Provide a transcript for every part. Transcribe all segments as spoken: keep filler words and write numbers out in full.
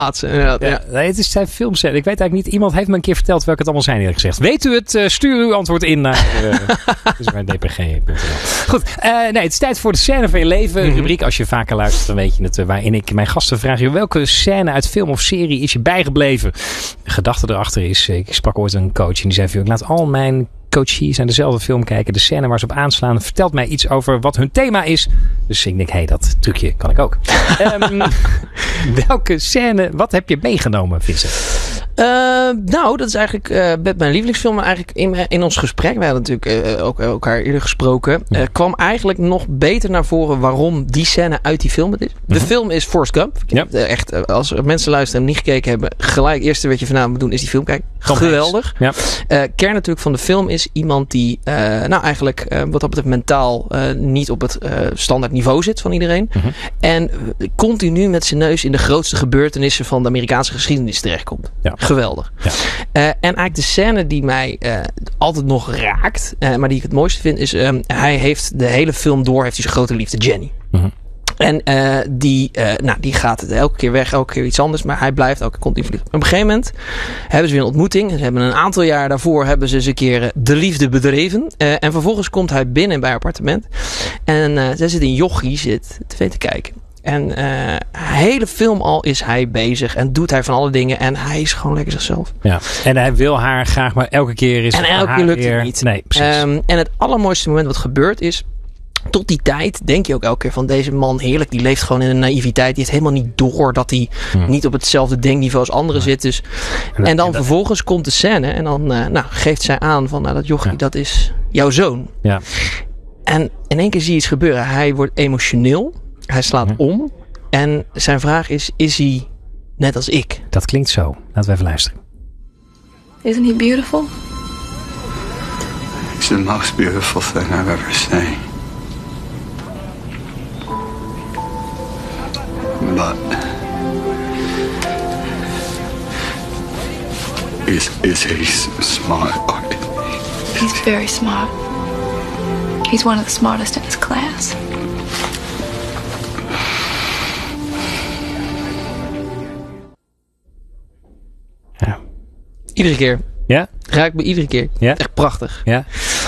plaatsen. Inderdaad, Ja, ja. nee, het is zijn filmscène. Ik weet eigenlijk niet. Iemand heeft me een keer verteld welke het allemaal zijn, eerlijk gezegd. Weet u het? Uh, stuur uw antwoord in naar uh, dus mijn d p g punt n l. Goed. Uh, nee, het is tijd voor de scène van je leven. Mm-hmm. Rubriek. Als je vaker luistert, dan weet je het. Uh, waarin ik mijn gasten vraag je welke scène uit film of serie is je bijgebleven? De gedachte erachter is, ik sprak ooit een coach en die zei ik laat al mijn coaches aan dezelfde film kijken. De scène waar ze op aanslaan vertelt mij iets over wat hun thema is. Dus ik denk, hé, hey, dat trucje kan ik ook. um, welke scène, wat heb je meegenomen, Vincent? Uh, nou, dat is eigenlijk uh, met mijn lievelingsfilm. Eigenlijk in, in ons gesprek, we hadden natuurlijk uh, ook elkaar eerder gesproken, uh, kwam eigenlijk nog beter naar voren waarom die scène uit die film het is. De mm-hmm. film is Forrest Gump. Ja. Uh, echt, uh, als mensen luisteren en niet gekeken hebben, gelijk het eerste wat je vanavond moet doen is die film kijken. Tom Geweldig. Ja. Uh, kern natuurlijk van de film is iemand die, uh, nou eigenlijk, uh, wat dat betreft mentaal uh, niet op het uh, standaard niveau zit van iedereen. Mm-hmm. En uh, continu met zijn neus in de grootste gebeurtenissen van de Amerikaanse geschiedenis terechtkomt. Ja. Geweldig. Ja. Uh, en eigenlijk de scène die mij uh, altijd nog raakt, uh, maar die ik het mooiste vind, is um, hij heeft de hele film door, heeft hij zijn grote liefde Jenny. Mm-hmm. En uh, die, uh, nou, die gaat elke keer weg, elke keer iets anders, maar hij blijft elke keer continu vliegen. Op een gegeven moment hebben ze weer een ontmoeting. Ze hebben een aantal jaar daarvoor hebben ze eens een keer uh, de liefde bedreven. Uh, en vervolgens komt hij binnen bij haar appartement. En uh, zij zit in jochie, zit tv te kijken. En uh, de hele film al is hij bezig en doet hij van alle dingen. En hij is gewoon lekker zichzelf. Ja. En hij wil haar graag, maar elke keer is en elke keer lukt het niet. Nee, precies. Um, en het allermooiste moment wat gebeurt is, tot die tijd denk je ook elke keer van deze man heerlijk. Die leeft gewoon in een naïviteit. Die heeft helemaal niet door dat hij hmm. niet op hetzelfde denkniveau als anderen ja. zit. Dus. En, en dan en dat, vervolgens komt de scène. En dan uh, nou, geeft zij aan van nou, dat jochie, ja. dat is jouw zoon. Ja. En in één keer zie je iets gebeuren. Hij wordt emotioneel. Hij slaat hmm. om. En zijn vraag is, is hij net als ik? Dat klinkt zo. Laten we even luisteren. Isn't he beautiful? He's the most beautiful thing I've ever seen. But is is he smart? He's very smart. He's one of the smartest in his class. Ja. Iedere keer. Ja? Raakt me iedere keer. Ja? Echt prachtig. Ja.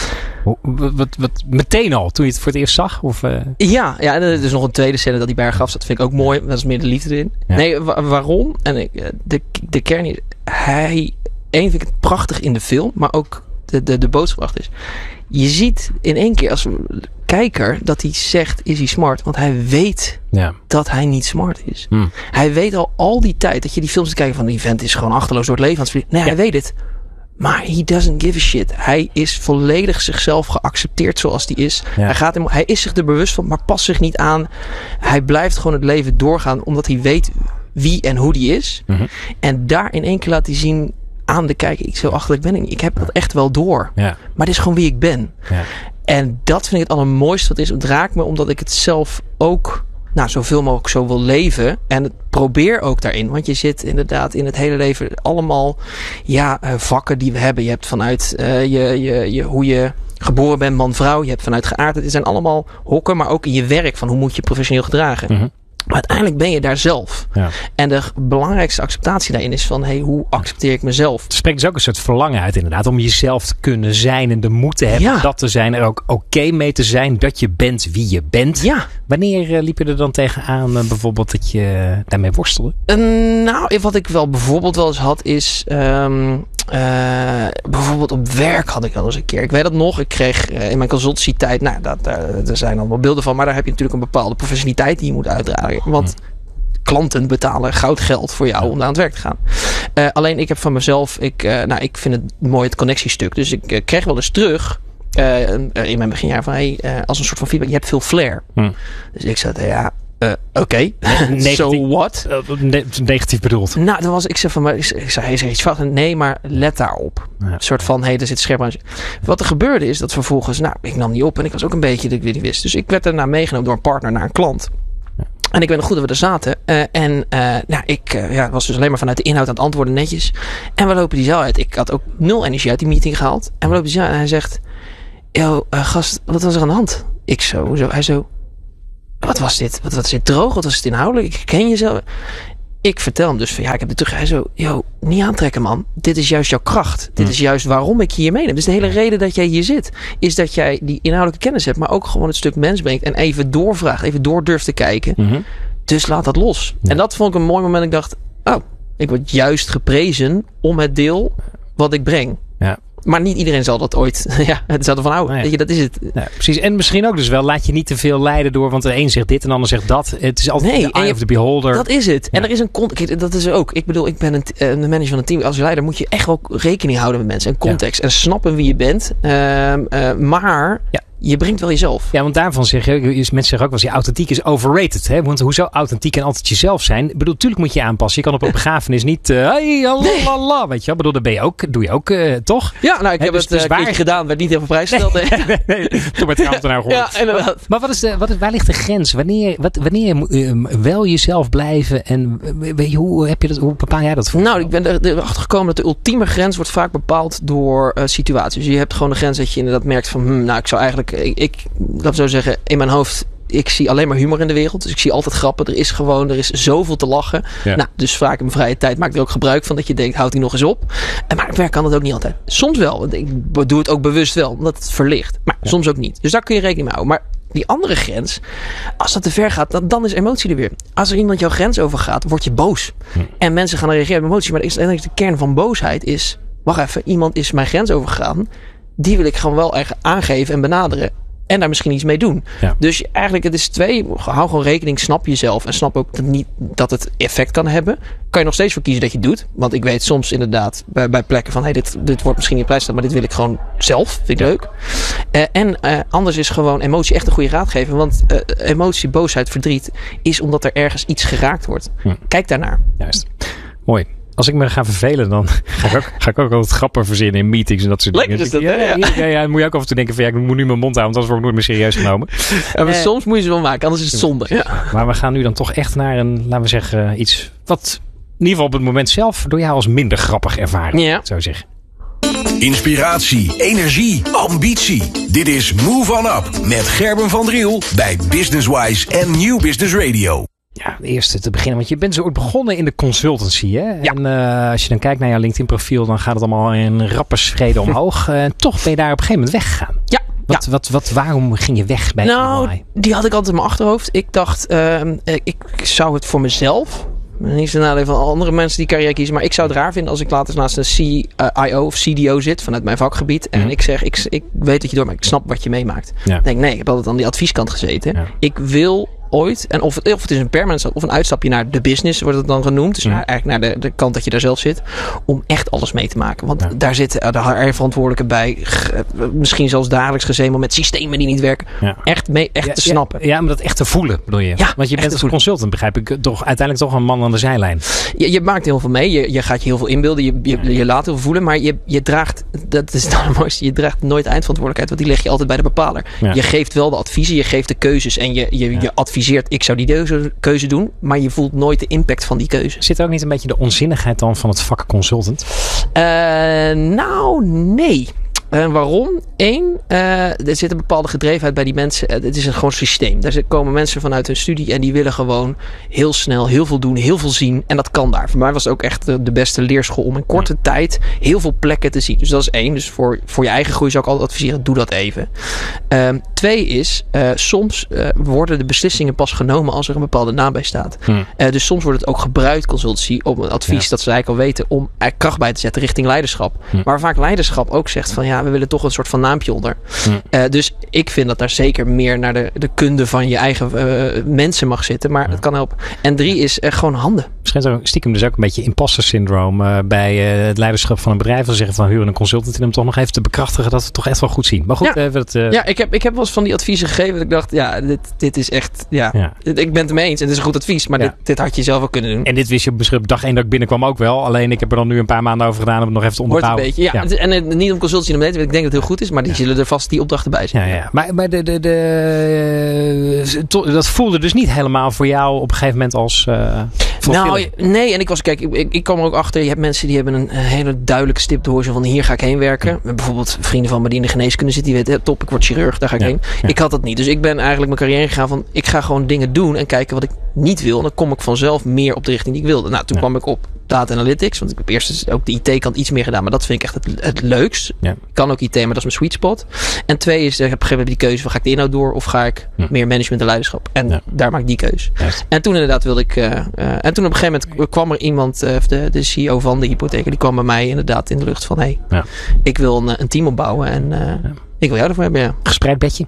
Wat, wat, wat, meteen al, toen je het voor het eerst zag? Of, uh... Ja, ja, er is nog een tweede scène dat hij bij haar gaf. Dat vind ik ook mooi. Dat is meer de liefde erin. Ja. Nee, wa- waarom? En ik, de, de kern is, hij, één vind ik het prachtig in de film, maar ook de, de, de boodschap is. Je ziet in één keer als kijker dat hij zegt, is hij smart? Want hij weet ja. dat hij niet smart is. Hmm. Hij weet al al die tijd dat je die films te kijken van die vent is gewoon achterloos door het leven aan het vliegen. Nee, ja. hij weet het. Maar he doesn't give a shit. Hij is volledig zichzelf geaccepteerd zoals hij is. Ja. Hij, gaat hem, hij is zich er bewust van, maar past zich niet aan. Hij blijft gewoon het leven doorgaan, omdat hij weet wie en hoe die is. Mm-hmm. En daar in één keer laat hij zien aan de kijker, ik zo achterlijk ben ik. Ik heb dat echt wel door. Ja. Maar dit is gewoon wie ik ben. Ja. En dat vind ik het allermooiste wat is. Het raakt me omdat ik het zelf ook nou, zoveel mogelijk zo wil leven. En het probeer ook daarin. Want je zit inderdaad in het hele leven allemaal ja, vakken die we hebben. Je hebt vanuit uh, je, je, je, hoe je geboren bent, man-vrouw. Je hebt vanuit geaardheid. Het zijn allemaal hokken, maar ook in je werk van hoe moet je professioneel gedragen. Mm-hmm. Maar uiteindelijk ben je daar zelf. Ja. En de belangrijkste acceptatie daarin is van, hey, hoe accepteer ik mezelf? Het spreekt dus ook een soort verlangen uit inderdaad. Om jezelf te kunnen zijn en de moed te hebben. Ja. Dat te zijn. Er ook oké okay mee te zijn. Dat je bent wie je bent. Ja. Wanneer uh, liep je er dan tegenaan uh, bijvoorbeeld dat je uh, daarmee worstelde? Uh, nou, wat ik wel bijvoorbeeld wel eens had is... Um, Uh, bijvoorbeeld op werk had ik al eens een keer. Ik weet dat nog. Ik kreeg uh, in mijn consultancytijd, nou, dat, uh, er zijn allemaal beelden van, maar daar heb je natuurlijk een bepaalde professionaliteit die je moet uitdragen. Want hmm. klanten betalen goud geld voor jou om naar aan het werk te gaan. Uh, alleen ik heb van mezelf, ik, uh, nou, ik vind het mooi het connectiestuk. Dus ik uh, kreeg wel eens terug uh, in mijn beginjaar van, hey, uh, als een soort van feedback, je hebt veel flair. Hmm. Dus ik zei, ja. Uh, Oké, okay. So what? Uh, ne- negatief bedoeld. Nou, dan was ik zeg van, maar ik zei, hij zegt iets fout. Nee, maar let daarop. Ja. Een soort van, hé, hey, er zit scherp aan. Wat er gebeurde is dat vervolgens, nou, ik nam die op en ik was ook een beetje dat ik weer niet wist. Dus ik werd daarna meegenomen door een partner naar een klant. Ja. En ik weet nog goed dat we er zaten. Uh, en uh, nou, ik uh, ja, was dus alleen maar vanuit de inhoud aan het antwoorden netjes. En we lopen die zaal uit. Ik had ook nul energie uit die meeting gehaald. En we lopen die zaal en hij zegt, yo, uh, gast, wat was er aan de hand? Ik zo, zo hij zo. Wat was dit? Wat was dit droog? Wat was het inhoudelijk? Ik ken jezelf. ik vertel hem dus van ja, ik heb dit terug. Hij zo, yo, niet aantrekken man. Dit is juist jouw kracht. Dit Hmm. is juist waarom ik je hier meeneem. Dus de hele reden dat jij hier zit, is dat jij die inhoudelijke kennis hebt, maar ook gewoon het stuk mens brengt en even doorvraagt, even door durft te kijken. Mm-hmm. Dus laat dat los. Ja. En dat vond ik een mooi moment. Ik dacht, oh, ik word juist geprezen om het deel wat ik breng. Ja. Maar niet iedereen zal dat ooit, ja, het zal ervan houden. Nee. Weet je, dat is het. Ja, precies. En misschien ook dus wel, laat je niet te veel leiden door, want de een zegt dit en de ander zegt dat. Het is altijd Nee, de en eye je- of the beholder. Dat is het. En Ja. er is een context. Dat is ook. Ik bedoel, ik ben een, een manager van een team. Als leider moet je echt ook rekening houden met mensen en context. En snappen wie je bent. Ehm, eh, maar Ja. je bringt wel jezelf. Ja, want daarvan zeggen mensen zeggen ook wel eens, ja, authentiek is overrated. Hè? Want hoezo authentiek en altijd jezelf zijn? Ik bedoel, natuurlijk moet je je aanpassen. Je kan op een begrafenis niet, uh, hey, lalala, weet je wel. Ik bedoel, dat ben je ook, doe je ook, uh, toch? Ja, nou, ik Hè, heb dus- het dus eh, een waar- keertje gedaan. Werd niet heel veel prijs gesteld. Nee. nee, nee, toen werd de ambtenaar gehoord. Ja, inderdaad. Maar wat is de, wat is, waar ligt de grens? Wanneer, wat, wanneer moet uh, wel jezelf blijven? En uh, weet je, hoe, heb je dat, hoe bepaal jij dat voor? Nou, ik ben er- erachter gekomen dat de ultieme grens wordt vaak bepaald door uh, situaties. Dus je hebt gewoon een grens dat je inderdaad merkt van, hmm, nou, ik zou eigenlijk, ik, ik laat ik zo zeggen, in mijn hoofd, ik zie alleen maar humor in de wereld. Dus ik zie altijd grappen. Er is gewoon, er is zoveel te lachen. Ja. Nou, dus vaak in mijn vrije tijd maak ik er ook gebruik van dat je denkt, houd die nog eens op. En maar op werk kan dat ook niet altijd. Soms wel, want ik doe het ook bewust wel, omdat het verlicht. Maar Ja. soms ook niet. Dus daar kun je rekening mee houden. Maar die andere grens, als dat te ver gaat, dan, dan is emotie er weer. Als er iemand jouw grens overgaat, word je boos. Hm. En mensen gaan reageren met emotie. Maar de, de kern van boosheid is, wacht even, iemand is mijn grens overgegaan. Die wil ik gewoon wel echt aangeven en benaderen. En daar misschien iets mee doen. Ja. Dus eigenlijk, het is twee. Hou gewoon rekening, snap jezelf. En snap ook dat, niet, dat het effect kan hebben. Kan je nog steeds voor kiezen dat je het doet. Want ik weet soms inderdaad bij, bij plekken van, hey, dit, dit wordt misschien niet prijs, maar dit wil ik gewoon zelf. Vind ik Ja. leuk. Uh, en uh, anders is gewoon emotie echt een goede raadgever. Want uh, emotie, boosheid, verdriet is omdat er ergens iets geraakt wordt. Hm. Kijk daarnaar. Juist. Mooi. Als ik me ga vervelen, dan ga ik ook, ga ik ook altijd grappen verzinnen in meetings en dat soort Lekker dingen. is dat, ja, hè? ja, ja, ja, dan moet je ook af en toe denken van ja, ik moet nu mijn mond houden, want anders word ik nooit meer serieus genomen. Uh, maar Eh, soms moet je ze wel maken, anders is het zonde. Ja. Maar we gaan nu dan toch echt naar een, laten we zeggen, iets wat in ieder geval op het moment zelf door jou als minder grappig ervaren. Ja. Zou ik zeggen. Inspiratie, energie, ambitie. Dit is Move On Up met Gerben van Driel bij Businesswise en Nieuw Business Radio. Ja, de eerste te beginnen. Want je bent zo ooit begonnen in de consultancy. Hè? Ja. En uh, als je dan kijkt naar jouw LinkedIn profiel, dan gaat het allemaal in rappe schreden omhoog. En uh, toch ben je daar op een gegeven moment weggegaan. Ja. Wat, ja. wat, wat, waarom ging je weg bij Nou, E Y? die had ik altijd in mijn achterhoofd. Ik dacht, uh, ik zou het voor mezelf, niet zo nadeel van andere mensen die carrière kiezen, maar ik zou het raar vinden als ik later naast een C I O of C D O zit vanuit mijn vakgebied. En Mm. ik zeg, ik, ik weet dat je door, maar ik snap wat je meemaakt. Ja. Ik denk, nee, ik heb altijd aan die advieskant gezeten. Ja. Ik wil ooit, en of het, of het is een permanent stap of een uitstapje naar de business, wordt het dan genoemd. Dus Mm. naar, eigenlijk naar de, de kant dat je daar zelf zit. Om echt alles mee te maken. Want Ja. daar zitten de H R-verantwoordelijken bij. G- Misschien zelfs dagelijks gezemel met systemen die niet werken. Ja. Echt, mee, echt Ja, te ja, snappen. Ja, maar dat echt te voelen, bedoel je? Ja, Want je echt bent te als voelen. consultant, begrijp ik, toch uiteindelijk toch een man aan de zijlijn. Je, je maakt heel veel mee. Je, je gaat je heel veel inbeelden. Je, je, je laat heel veel voelen. Maar je, je draagt, dat is het mooiste, je draagt nooit eindverantwoordelijkheid. Want die leg je altijd bij de bepaler. Ja. Je geeft wel de adviezen. Je geeft de keuzes. En je, je, Ja. je adviseert, ik zou die keuze, keuze doen. Maar je voelt nooit de impact van die keuze. Zit er ook niet een beetje de onzinnigheid dan van het vak consultant? Uh, nou, nee. Uh, waarom? Eén, uh, er zit een bepaalde gedrevenheid bij die mensen. Uh, het is een gewoon systeem. Daar zit- komen mensen vanuit hun studie en die willen gewoon heel snel heel veel doen, heel veel zien. En dat kan daar. Voor mij was het ook echt de, de beste leerschool om in korte ja. tijd heel veel plekken te zien. Dus dat is één. Dus voor, voor je eigen groei zou ik altijd adviseren, doe dat even. Um, twee is, uh, soms uh, worden de beslissingen pas genomen als er een bepaalde naam bij staat. Hmm. Uh, dus soms wordt het ook gebruikt, consultancy, om een advies, Ja. dat ze eigenlijk al weten, om er kracht bij te zetten richting leiderschap. Hmm. Maar vaak leiderschap ook zegt van ja, we willen toch een soort van naampje onder. Hmm. Uh, dus ik vind dat daar zeker meer naar de, de kunde van je eigen uh, mensen mag zitten. Maar Ja. het kan helpen. En drie is uh, gewoon handen. Misschien is er stiekem dus ook een beetje imposter syndroom uh, bij uh, het leiderschap van een bedrijf. Dan zeggen van huren een consultant in om toch nog even te bekrachtigen dat we het toch echt wel goed zien. Maar goed, Ja. uh, dat, uh, Ja, ik heb, ik heb wel eens van die adviezen gegeven. Dat ik dacht, ja, dit, dit is echt, ja, Ja. dit- ik ben het ermee eens. En het is een goed advies. Maar Ja. dit, dit had je zelf ook kunnen doen. En dit wist je misschien op dag één dat ik binnenkwam ook wel. Alleen ik heb er dan nu een paar maanden over gedaan om het nog even te Hoort een onderbouwen. beetje. Ja. Het is- En uh, niet om consultancy naar beneden. Ik denk dat het heel goed is. Maar die Ja. zullen er vast die opdrachten bij zijn. Ja, ja. Maar, maar de, de, de, uh, to- dat voelde dus niet helemaal voor jou op een gegeven moment als uh, Nou, nee. En ik was, kijk, ik, ik, ik kwam er ook achter. Je hebt mensen die hebben een, een hele duidelijke stip door. Zo van, hier ga ik heen werken. Bijvoorbeeld vrienden van me die in de geneeskunde zitten. Die weten, top, ik word chirurg, daar ga ik Ja. heen. Ja. Ik had dat niet. Dus ik ben eigenlijk mijn carrière gegaan van... ik ga gewoon dingen doen en kijken wat ik niet wil. En dan kom ik vanzelf meer op de richting die ik wilde. Nou, toen ja. kwam ik op data analytics. Want ik heb eerst ook de I T-kant iets meer gedaan. Maar dat vind ik echt het, het leukst. Ja. Ik kan ook I T, maar dat is mijn sweet spot. En twee is, ik heb op een gegeven moment die keuze van... ga ik de inhoud door of ga ik ja. meer management en leiderschap? En ja. daar maak ik die keuze. Juist. En toen inderdaad wilde ik... Uh, uh, en toen op een gegeven moment kwam er iemand... Uh, de, de C E O van de hypotheek... die kwam bij mij inderdaad in de lucht van... hé, hey, ja. ik wil een, een team opbouwen en uh, ja. ik wil jou ervoor hebben. Ja. Gespreid bedje?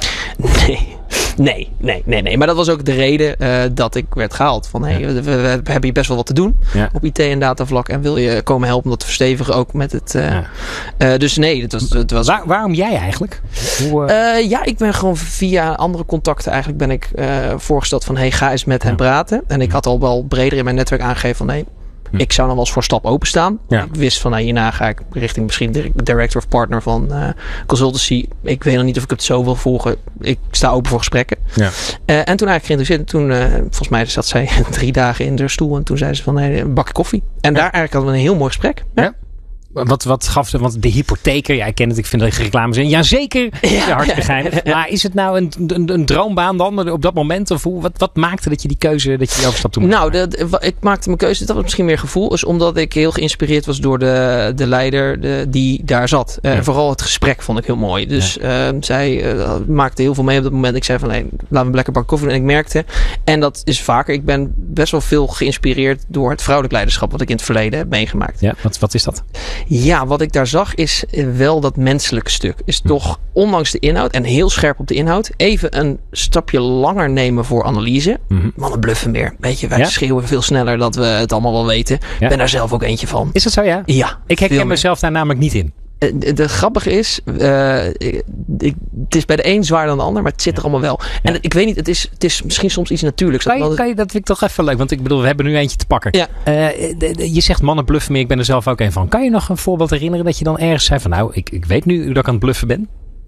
Nee. Nee, nee, nee, nee. Maar dat was ook de reden uh, dat ik werd gehaald. Van hey, ja. we, we, we hebben hier best wel wat te doen ja. op I T en datavlak. En wil je komen helpen om dat te verstevigen ook met het... Uh, ja. uh, dus nee, het was... Het was Waar, waarom jij eigenlijk? Hoe, uh... Uh, ja, ik ben gewoon via andere contacten eigenlijk ben ik uh, voorgesteld van... hey, ga eens met ja. hen praten. En ik had al wel breder in mijn netwerk aangegeven van... hey, Hm. ik zou dan wel eens voor stap openstaan. Ja. Ik wist van nou, hierna ga ik richting misschien director of partner van uh, consultancy. Ik weet nog niet of ik het zo wil volgen. Ik sta open voor gesprekken. Ja. Uh, en toen eigenlijk geïnteresseerd. Toen, uh, volgens mij zat zij drie dagen in de stoel. En toen zei ze van nee, een bakje koffie. En ja. daar eigenlijk hadden we een heel mooi gesprek. Ja. Ja. Wat, wat gaf ze? Want de hypotheker, ja, ik ken het, ik vind dat reclames in. Jazeker, ja, hartstikke geinig. Maar is het nou een, een, een droombaan dan op dat moment? Of hoe, wat, wat maakte dat je die keuze, dat je die overstap toen Nou, de, de, ik maakte mijn keuze, dat was misschien meer gevoel. Is omdat ik heel geïnspireerd was door de, de leider de, die daar zat. Uh, ja. Vooral het gesprek vond ik heel mooi. Dus ja. uh, zij uh, maakte heel veel mee op dat moment. Ik zei van, nee, laten we lekker bak koffie doen. En ik merkte, en dat is vaker, ik ben best wel veel geïnspireerd door het vrouwelijk leiderschap wat ik in het verleden heb meegemaakt. Ja, wat, wat is dat? Ja, wat ik daar zag is wel dat menselijke stuk. Is toch, ondanks de inhoud en heel scherp op de inhoud, even een stapje langer nemen voor analyse. Mm-hmm. Mannen bluffen meer. Weet je, wij ja? schreeuwen veel sneller dat we het allemaal wel weten. Ik ja? ben daar zelf ook eentje van. Is dat zo, ja? Ja. Ik herken mezelf daar namelijk niet in. De, de grappige is, uh, ik, het is bij de een zwaarder dan de ander, maar het zit er allemaal wel. En ja. ik weet niet, het is, het is misschien soms iets natuurlijks. Kan je, dat, kan je, dat vind ik toch even leuk, want ik bedoel, we hebben nu eentje te pakken. Ja. Uh, de, de, je zegt mannen bluffen meer, ik ben er zelf ook een van. Kan je nog een voorbeeld herinneren dat je dan ergens zei van nou, ik, ik weet nu dat ik aan het bluffen ben?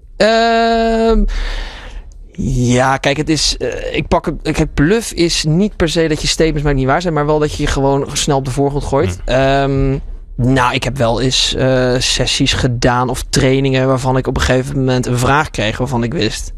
Uh, Ja, kijk, het is. Uh, ik pak het. Kijk, bluff is niet per se dat je statements maar niet waar zijn, maar wel dat je je gewoon snel op de voorgrond gooit. Mm. Um, nou, ik heb wel eens uh, sessies gedaan of trainingen waarvan ik op een gegeven moment een vraag kreeg waarvan ik wist.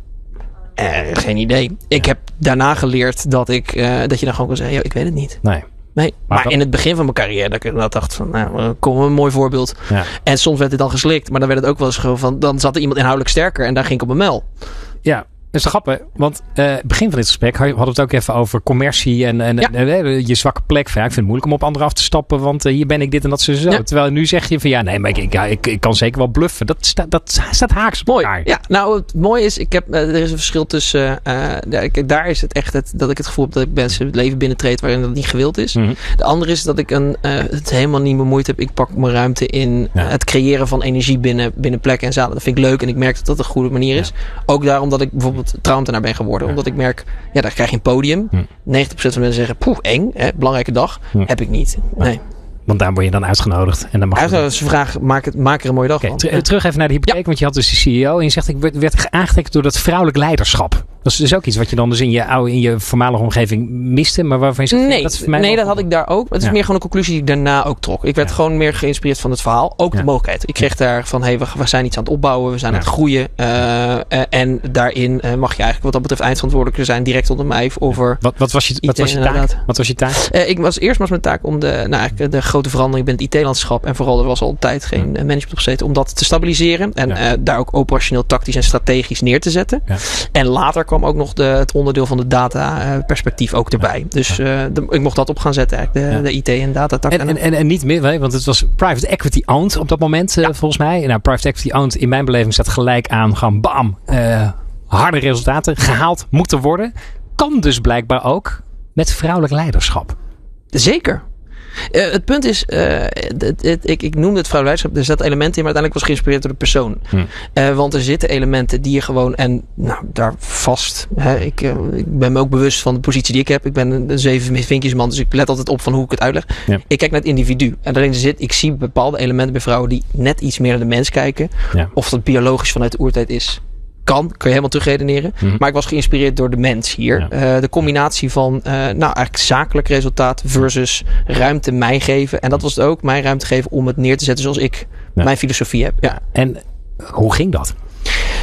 Uh, geen idee. Ik heb daarna geleerd dat ik uh, dat je dan gewoon kan zeggen, ik weet het niet. Nee. Nee, maar, maar in het begin van mijn carrière dat ik inderdaad dacht van, nou, kom een mooi voorbeeld. Ja. En soms werd het dan geslikt, maar dan werd het ook wel eens gewoon van, dan zat er iemand inhoudelijk sterker en daar ging ik op mijn mel. Ja. Dat is grappig, want uh, begin van dit gesprek hadden we het ook even over commercie en, en, ja. en, en je zwakke plek. Ja, ik vind het moeilijk om op anderen af te stappen, want uh, hier ben ik dit en dat zo. Ja. Terwijl nu zeg je van ja, nee, maar ik, ik, ik, ik kan zeker wel bluffen. Dat, sta, dat staat haaks op mooi. elkaar. Ja, nou het mooie is, ik heb, uh, er is een verschil tussen, uh, daar, daar is het echt het, dat ik het gevoel heb dat ik mensen het leven binnentreed waarin dat niet gewild is. Mm-hmm. De andere is dat ik een, uh, het helemaal niet bemoeid heb. Ik pak mijn ruimte in ja. het creëren van energie binnen, binnen plekken en zalen. Dat vind ik leuk en ik merk dat dat een goede manier is. Ja. Ook daarom dat ik bijvoorbeeld trouwambtenaar ben geworden. Ja. Omdat ik merk, ja, daar krijg je een podium. Hm. negentig procent van de mensen zeggen, poeh, eng, hè, belangrijke dag. Hm. Heb ik niet. Nee. Ja. Want daar word je dan uitgenodigd. En dan mag je ze vragen, maak, het, maak er een mooie dag okay, van. T- terug even naar de hypotheek, ja. want je had dus de C E O en je zegt, ik werd, werd aangetrekt door dat vrouwelijk leiderschap. Dat is dus ook iets wat je dan dus in je oude, in je voormalige omgeving miste, maar waarvan je zegt, nee, dat is voor mij nee, dat had ik daar ook. Het is ja. meer gewoon een conclusie die ik daarna ook trok. Ik werd ja. gewoon meer geïnspireerd van het verhaal. Ook ja. de mogelijkheid. Ik kreeg ja. daar van, hey, we, we zijn iets aan het opbouwen, we zijn ja. aan het groeien. Uh, uh, en daarin uh, mag je eigenlijk wat dat betreft eindverantwoordelijker zijn, direct onder mij over. Wat, wat was je, wat was je taak? Wat was je taak? Uh, ik was eerst was mijn taak om de, nou, eigenlijk de grote verandering binnen het I T-landschap en vooral er was al een tijd geen ja. management op gezeten om dat te stabiliseren en ja. uh, daar ook operationeel, tactisch en strategisch neer te zetten. Ja. En later kwam ook nog de, het onderdeel van de data uh, perspectief ook erbij. Ja. Dus uh, de, ik mocht dat op gaan zetten, eigenlijk, de, ja. de I T en data tak. En, en, en, en niet meer, want het was private equity owned op dat moment, uh, ja. volgens mij. Nou, private equity owned in mijn beleving staat gelijk aan gewoon bam, uh, harde resultaten gehaald moeten worden. Kan dus blijkbaar ook met vrouwelijk leiderschap. Zeker. Uh, het punt is, uh, het, het, ik, ik noemde het vrouwelijk leiderschap, er zaten elementen in, maar uiteindelijk was geïnspireerd door de persoon. Hmm. Uh, want er zitten elementen die je gewoon, en nou, daar vast, hè, ik, uh, ik ben me ook bewust van de positie die ik heb. Ik ben een, een zeven vinkjesman, dus ik let altijd op van hoe ik het uitleg. Ja. Ik kijk naar het individu. En daarin zit, ik zie bepaalde elementen bij vrouwen die net iets meer naar de mens kijken. Ja. Of dat biologisch vanuit de oertijd is. Kan, kun je helemaal terugredeneren. Mm-hmm. Maar ik was geïnspireerd door de mens hier. Ja. Uh, de combinatie van, uh, nou eigenlijk zakelijk resultaat versus ruimte mij geven. En dat was het ook, mijn ruimte geven om het neer te zetten zoals ik ja. mijn filosofie heb. Ja. En hoe ging dat?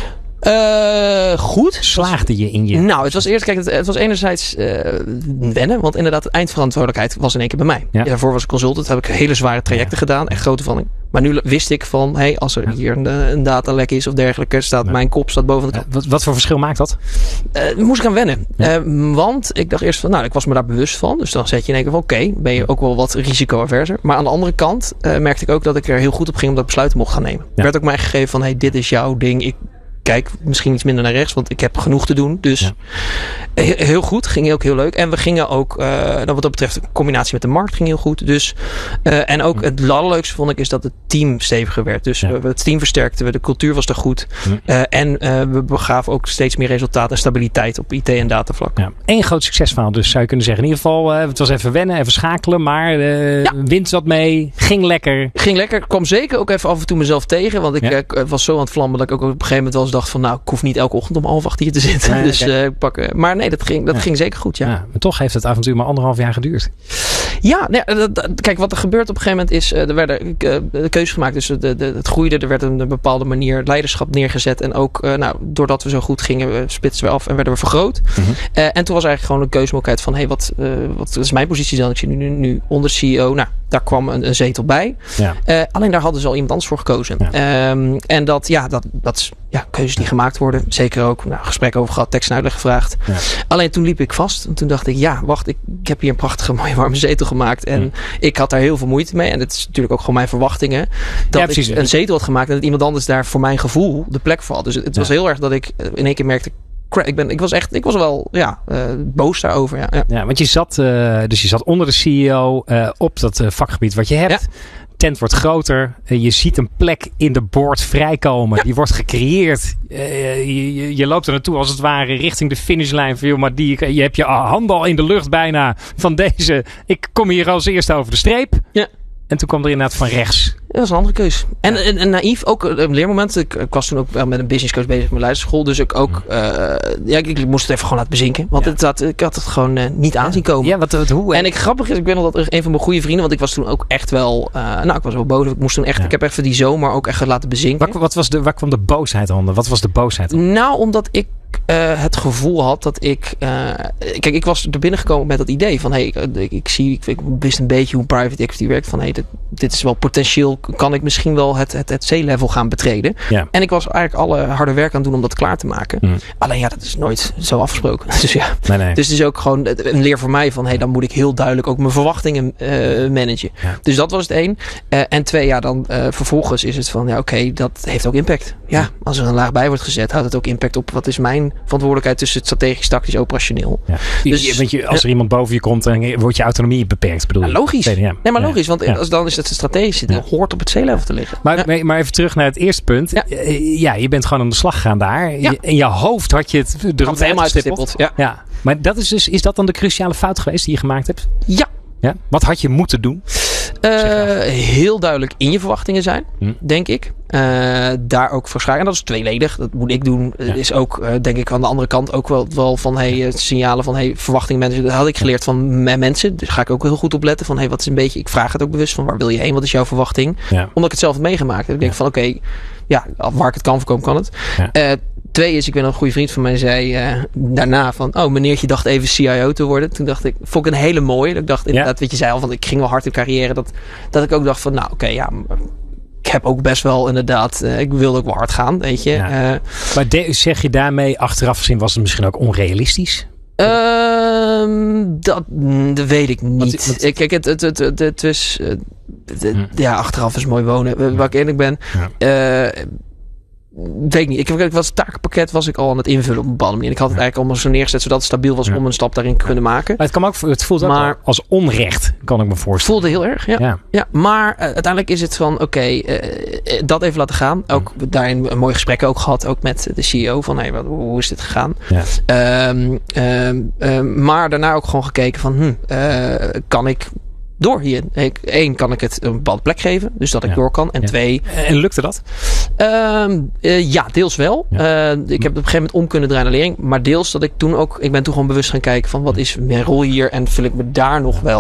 Uh, goed. Slaagde je in je... Nou, het was eerst, kijk, het, het was enerzijds uh, wennen. Want inderdaad, de eindverantwoordelijkheid was in één keer bij mij. Ja. Daarvoor was ik consultant. Heb ik hele zware trajecten ja. gedaan. Echt grote valling. Maar nu wist ik van, hey, als er ja. hier een, een datalek is of dergelijke, staat ja. mijn kop staat boven de kop. Uh, wat, wat voor verschil maakt dat? Uh, moest ik aan wennen. Ja. Uh, want ik dacht eerst van, nou, ik was me daar bewust van. Dus dan zet je in één keer van, oké, okay, ben je ook wel wat risicoaverser. Maar aan de andere kant uh, merkte ik ook dat ik er heel goed op ging omdat ik besluiten mocht gaan nemen. Ja. Werd ook mij gegeven van, hey, dit is jouw ding. Ik kijk misschien iets minder naar rechts, want ik heb genoeg te doen. Dus ja. he- heel goed, ging ook heel leuk. En we gingen ook, uh, nou, wat dat betreft, de combinatie met de markt ging heel goed. Dus, uh, en ook ja. het allerleukste vond ik is dat het team steviger werd. Dus ja. uh, het team versterkten we, de cultuur was er goed. Ja. Uh, en uh, we begaven ook steeds meer resultaat en stabiliteit op I T en datavlak. Ja. Eén groot succesverhaal dus, zou je kunnen zeggen. In ieder geval, uh, het was even wennen, even schakelen, maar uh, ja. wind zat mee, ging lekker. Ging lekker, kwam zeker ook even af en toe mezelf tegen, want ik ja. uh, was zo aan het vlammen dat ik ook op een gegeven moment wel eens dacht van, nou, ik hoef niet elke ochtend om half acht hier te zitten. Nee, dus okay. uh, pakken. Maar nee, dat ging, dat ja. ging zeker goed, ja. ja. Maar toch heeft het avontuur maar anderhalf jaar geduurd. Ja, nee, dat, dat, kijk, wat er gebeurt op een gegeven moment is, uh, er werden uh, de keuzes gemaakt. Dus de, de, het groeide, er werd een, een bepaalde manier leiderschap neergezet. En ook, uh, nou, doordat we zo goed gingen, we spitsten we af en werden we vergroot. Mm-hmm. Uh, en toen was eigenlijk gewoon een keuzemogelijkheid van, hé, hey, wat, uh, wat is mijn positie dan? Ik zit nu, nu, nu onder C E O. Nou, daar kwam een, een zetel bij. Ja. Uh, alleen daar hadden ze al iemand anders voor gekozen. Ja. Um, en dat, ja, dat, dat is ja, keuzes die gemaakt worden. Zeker ook, nou, gesprek over gehad, tekst en uitleg gevraagd. Ja. Alleen toen liep ik vast. En toen dacht ik, ja, wacht, ik, ik heb hier een prachtige, mooie, warme zetel gemaakt. En ja. ik had daar heel veel moeite mee. En het is natuurlijk ook gewoon mijn verwachtingen. Dat ja, ik een zetel had gemaakt en dat iemand anders daar voor mijn gevoel de plek valt. Dus het, het ja. was heel erg dat ik in één keer merkte, Ik, ben, ik was echt, ik was wel ja, uh, boos daarover. Ja, ja. ja, want je zat, uh, dus je zat onder de C E O uh, op dat uh, vakgebied wat je hebt. Ja. Tent wordt groter. Uh, je ziet een plek in de board vrijkomen. Ja. Die wordt gecreëerd. Uh, je, je loopt er naartoe als het ware richting de finishlijn. Veel, maar die, je hebt je handen al in de lucht bijna van deze. Ik kom hier als eerste over de streep. Ja. En toen kwam er inderdaad van rechts. Dat was een andere keus. En, en, en naïef, ook een leermoment. Ik, ik was toen ook met een business coach bezig met mijn leiderschool. Dus ik ook, uh, ja, ik, ik moest het even gewoon laten bezinken. Want ja. het had, ik had het gewoon uh, niet aanzien komen. Ja, wat, wat hoe? En ik, grappig is, ik ben nog dat een van mijn goede vrienden. Want ik was toen ook echt wel, uh, nou, ik was wel boos. Ik moest toen echt, ja. ik heb even die zomer ook echt laten bezinken. Wat, wat was de, waar kwam de boosheid onder? Wat was de boosheid onder? Nou, omdat ik Uh, het gevoel had dat ik... Uh, kijk, ik was er binnengekomen met dat idee van... Hey, ik, ik zie, ik, ik wist een beetje hoe private equity werkt. Van hey, dit, dit is wel potentieel... Kan ik misschien wel het, het, het C-level gaan betreden. Ja. En ik was eigenlijk alle harde werk aan het doen om dat klaar te maken. Mm. Alleen ja, dat is nooit zo afgesproken. Dus ja. Nee, nee. Dus het is ook gewoon een leer voor mij van... Hey, dan moet ik heel duidelijk ook mijn verwachtingen uh, managen. Ja. Dus dat was het één. Uh, en twee, ja, dan uh, vervolgens is het van... Ja, oké, okay, dat heeft ook impact. Ja, als er een laag bij wordt gezet... Houdt het ook impact op wat is mijn verantwoordelijkheid tussen het strategisch, tactisch, operationeel. Ja. Dus, je, weet je, als er ja. iemand boven je komt, dan wordt je autonomie beperkt, bedoel je? Ja, logisch. Ja. Nee, maar logisch, want ja. als dan is het strategisch, het ja. hoort op het C-level te liggen. Maar, ja. maar even terug naar het eerste punt. Ja, ja je bent gewoon aan de slag gegaan daar. Ja. Je, in je hoofd had je het de route helemaal uitgestippeld. Ja. ja. Maar dat is dus, is dat dan de cruciale fout geweest die je gemaakt hebt? Ja. Ja? Wat had je moeten doen? Uh, heel duidelijk in je verwachtingen zijn, hm. denk ik. Uh, daar ook voor schakelen. En dat is tweeledig. Dat moet ik doen. Ja. Is ook, uh, denk ik, aan de andere kant ook wel, wel van hey, signalen van hey, verwachting mensen. Dat had ik geleerd van mijn mensen. Dus ga ik ook heel goed op letten. Van hey, wat is een beetje. Ik vraag het ook bewust van waar wil je heen? Wat is jouw verwachting? Ja. Omdat ik het zelf heb meegemaakt. Ik denk ja. van oké, okay, ja, waar ik het kan voorkomen, kan het. Ja. Uh, Twee is, ik ben een goede vriend van mij, zei uh, daarna van, oh meneertje dacht even C I O te worden. Toen dacht ik, vond ik een hele mooie. Ik dacht inderdaad, ja. wat je zei al, want ik ging wel hard in carrière. Dat, dat ik ook dacht van, nou oké, okay, ja, ik heb ook best wel inderdaad, uh, ik wilde ook wel hard gaan, weet je. Ja. Uh, maar de, zeg je daarmee, achteraf gezien was het misschien ook onrealistisch? Uh, dat, dat weet ik niet. Wat, wat, Kijk, het, het, het, het, het is, uh, het, hm. ja, achteraf is mooi wonen. Uh, waar ik eerlijk ben, ja. uh, weet ik niet. Ik, ik was het takenpakket was ik al aan het invullen op een bepaalde manier. Ik had het ja. eigenlijk allemaal zo neergezet zodat het stabiel was ja. om een stap daarin te kunnen maken. Maar het, kan ook, het voelt maar, ook als onrecht, kan ik me voorstellen. Het voelde heel erg, ja. ja. ja maar uh, uiteindelijk is het van, oké, okay, uh, dat even laten gaan. Ook ja. daarin een mooi gesprek ook gehad, ook met de C E O van, hey, wat, hoe is dit gegaan? Ja. Um, um, um, maar daarna ook gewoon gekeken van, hm, uh, kan ik door hier. Eén, kan ik het een bepaalde plek geven. Dus dat ik ja. door kan. En ja. twee... En lukte dat? Um, uh, ja, deels wel. Ja. Uh, ik heb op een gegeven moment om kunnen draaien naar lering. Maar deels dat ik toen ook... Ik ben toen gewoon bewust gaan kijken van wat is mijn rol hier. En vul ik me daar nog wel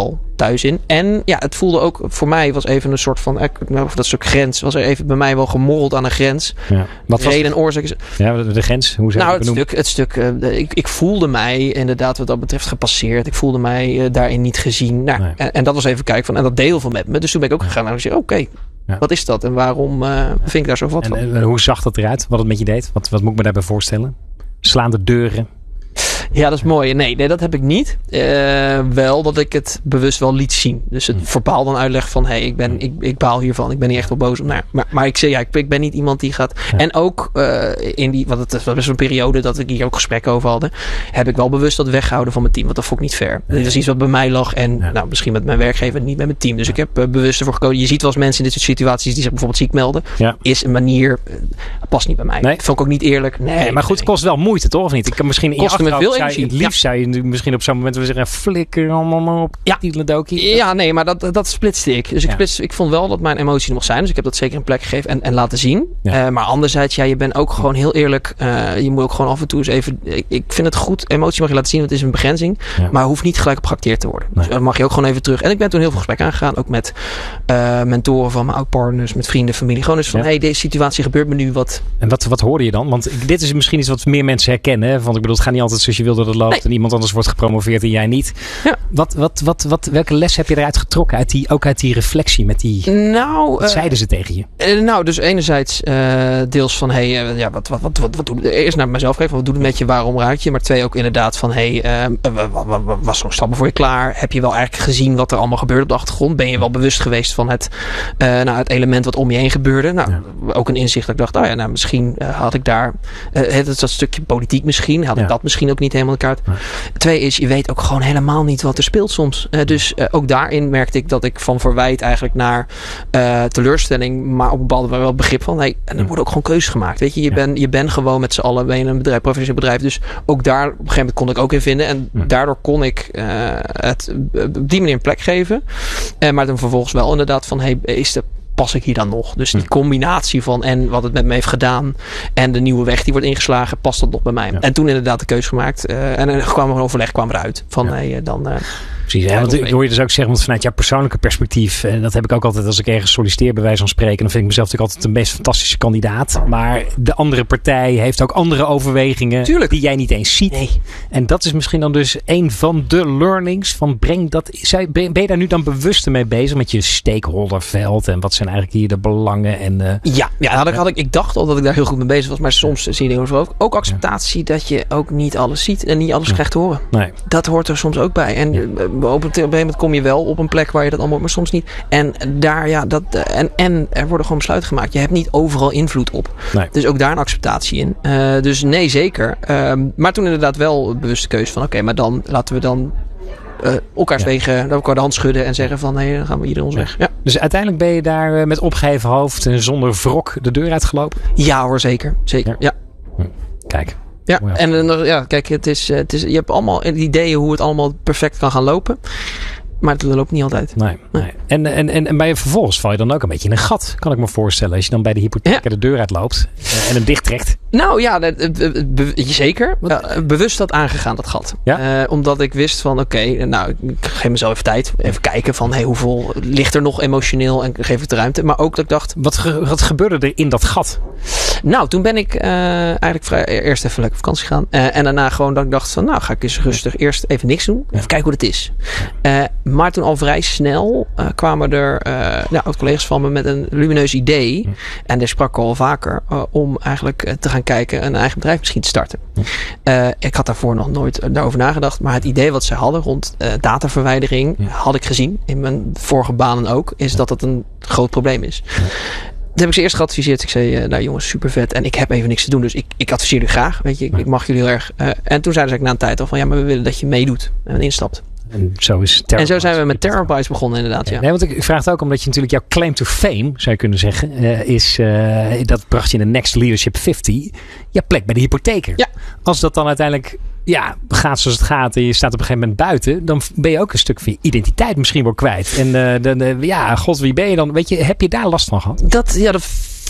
thuis in. En ja, het voelde ook voor mij was even een soort van, nou, dat stuk grens, was er even bij mij wel gemorreld aan een grens. Ja. Wat was Reden en oorzaak is... Ja, de, de grens, hoe zou je nou, het het benoemen? stuk, het stuk uh, ik, ik voelde mij inderdaad wat dat betreft gepasseerd. Ik voelde mij uh, daarin niet gezien. Nou, Nee. en, en dat was even kijken van, en dat deel van met me. Dus toen ben ik ook gegaan en ik zei, oké, okay, ja. wat is dat? En waarom uh, vind ik daar zo wat en, van? En hoe zag dat eruit? Wat het met je deed? Wat, wat moet ik me daarbij voorstellen? Slaande deuren? Ja, dat is mooi. Nee, nee, dat heb ik niet. Uh, wel dat ik het bewust wel liet zien. Dus het verbaal dan uitleg van, hé, hey, ik, ben, ik, ik baal hiervan. Ik ben niet echt wel boos. Nou, maar, maar ik zeg, ja, ik, ik ben niet iemand die gaat... Ja. En ook uh, in die, want het was best een periode dat ik hier ook gesprekken over hadden, heb ik wel bewust dat weggehouden van mijn team. Want dat vond ik niet fair. Nee. Dat is iets wat bij mij lag en ja. nou, misschien met mijn werkgever, niet met mijn team. Dus ja. ik heb uh, bewust ervoor gekozen. Je ziet wel eens mensen in dit soort situaties die zich bijvoorbeeld ziek melden. Ja. Is een manier, uh, past niet bij mij. Nee. Dat vond ik ook niet eerlijk. Nee, nee maar goed, het kost wel moeite, toch? Of niet? Ik kan misschien in je me veel energie. Het liefst zou je misschien op zo'n moment willen zeggen, flikker allemaal op ja. Tielendokie. Ja, nee, maar dat, dat splitste ik. Dus ik, ja. splits, ik vond wel dat mijn emotie er mocht zijn. Dus ik heb dat zeker een plek gegeven en, en laten zien. Ja. Uh, maar anderzijds, ja, je bent ook gewoon heel eerlijk. Uh, je moet ook gewoon af en toe eens even... Ik, ik vind het goed, emotie mag je laten zien, want het is een begrenzing. Ja. Maar hoeft niet gelijk op geacteerd te worden. Nee. Dus dan mag je ook gewoon even terug. En ik ben toen heel veel gesprekken aangegaan. Ook met uh, mentoren van mijn oud-partners, met vrienden, familie. Gewoon eens van, hé, ja. hey, deze situatie gebeurt me nu wat. En wat, wat hoorde je dan? Want ik, dit is misschien iets wat meer mensen herkennen. Hè? Want ik bedoel, het gaat niet altijd zoals je wil dat het loopt. Nee. En iemand anders wordt gepromoveerd en jij niet. Ja. Wat, wat, wat, wat, welke les heb je eruit getrokken? Uit die, ook uit die reflectie met die... Nou, wat uh, zeiden ze tegen je? Uh, nou, dus enerzijds uh, deels van... Hey, uh, ja, wat, wat, wat, wat, wat doe, eerst naar mezelf kijken. Wat doet het met je? Waarom raak je? Maar twee ook inderdaad van... Hey, uh, was zo'n stap voor je klaar? Heb je wel eigenlijk gezien wat er allemaal gebeurde op de achtergrond? Ben je wel bewust geweest van het, uh, nou, het element wat om je heen gebeurde? Nou, ja. Ook een inzicht dat ik dacht... Oh ja, nou, misschien uh, had ik daar... Uh, het is dat stukje politiek misschien. Had ik ja. dat misschien ook niet helemaal in kaart. Ja. Twee is, je weet ook gewoon helemaal niet wat er speelt soms. Uh, dus uh, ook daarin merkte ik dat ik van verwijt eigenlijk naar uh, teleurstelling, maar op een bepaalde manier wel begrip van, hey, en er worden ook gewoon keuzes gemaakt. Weet je, je, ja. ben, je bent gewoon met z'n allen ben je een bedrijf, professioneel bedrijf. Dus ook daar op een gegeven moment kon ik ook in vinden. En ja. daardoor kon ik uh, het uh, op die manier een plek geven. Uh, maar dan vervolgens wel inderdaad van, hey, is de pas ik hier dan nog? Dus die combinatie van en wat het met me heeft gedaan en de nieuwe weg die wordt ingeslagen, past dat nog bij mij? Ja. En toen inderdaad de keuze gemaakt. Uh, en dan kwam er een overleg kwam eruit. Van ja. hey, dan... Uh, Precies, ja, want ik hoor je dus ook zeggen, want vanuit jouw persoonlijke perspectief, en dat heb ik ook altijd als ik ergens solliciteer bij wijze van spreken, dan vind ik mezelf natuurlijk altijd de meest fantastische kandidaat. Maar de andere partij heeft ook andere overwegingen Tuurlijk. die jij niet eens ziet. Nee. En dat is misschien dan dus een van de learnings van breng dat. Ben je daar nu dan bewust mee bezig met je stakeholderveld en wat zijn eigenlijk hier de belangen? En, uh, ja, ja had ik, had ik, ik dacht al dat ik daar heel goed mee bezig was, maar soms zie je dingen zo ook. Ook acceptatie ja. dat je ook niet alles ziet en niet alles ja. krijgt te horen. Nee. Dat hoort er soms ook bij. En ja. op een gegeven moment kom je wel op een plek waar je dat allemaal, maar soms niet. En daar, ja, dat, en, en er worden gewoon besluiten gemaakt. Je hebt niet overal invloed op. Nee. Dus ook daar een acceptatie in. Uh, dus nee, zeker. Um, maar toen inderdaad wel een bewuste keuze van, oké, okay, maar dan laten we dan uh, elkaars ja. wegen, elkaar de hand schudden en zeggen van, nee, dan gaan we ieder ons ja. weg. Ja. Dus uiteindelijk ben je daar uh, met opgeheven hoofd en zonder wrok de deur uitgelopen? Ja hoor, zeker. Zeker, ja. ja. Kijk. Ja, oh ja, en ja, kijk, het is, het is, je hebt allemaal ideeën hoe het allemaal perfect kan gaan lopen. Maar het loopt niet altijd. Nee, nee. nee. En, en, en, en bij je vervolgens val je dan ook een beetje in een gat, kan ik me voorstellen. Als je dan bij de hypotheker ja. de deur uitloopt uh, en hem dichttrekt. Nou ja, be, be, zeker. Uh, bewust dat aangegaan, dat gat. Ja? Uh, omdat ik wist van, oké, okay, nou, ik geef mezelf even tijd. Even kijken van, hey, hoeveel ligt er nog emotioneel en geef het de ruimte. Maar ook dat ik dacht... Wat, ge, wat gebeurde er in dat gat? Nou, toen ben ik uh, eigenlijk vrij, eerst even lekker op vakantie gegaan. Uh, en daarna gewoon dat ik dacht van, nou, ga ik eens rustig eerst even niks doen. Even kijken hoe het is. Uh, Maar toen al vrij snel uh, kwamen er uh, nou, oud-collega's van me met een lumineus idee. Mm. En daar sprak ik al vaker uh, om eigenlijk uh, te gaan kijken een eigen bedrijf misschien te starten. Mm. Uh, ik had daarvoor nog nooit uh, daarover nagedacht. Maar het idee wat ze hadden rond uh, dataverwijdering mm. had ik gezien. In mijn vorige banen ook. Is dat het een groot probleem is. Mm. Dat heb ik ze eerst geadviseerd. Ik zei, uh, nou jongens, super vet. En ik heb even niks te doen. Dus ik, ik adviseer jullie graag. Weet je, ik, ik mag jullie heel erg. Uh, en toen zeiden ze na een tijd al van, ja, maar we willen dat je meedoet en instapt. En zo, is en zo zijn we met Terabytes begonnen inderdaad. Ja. Nee, want ik vraag het ook omdat je natuurlijk jouw claim to fame, zou je kunnen zeggen, uh, is uh, dat bracht je in de Next Leadership vijftig. Je plek bij de hypotheker. Ja. Als dat dan uiteindelijk ja, gaat zoals het gaat en je staat op een gegeven moment buiten, dan ben je ook een stuk van je identiteit misschien wel kwijt. En uh, de, de, ja, god, wie ben je dan? Weet je, heb je daar last van gehad? Dat, ja, dat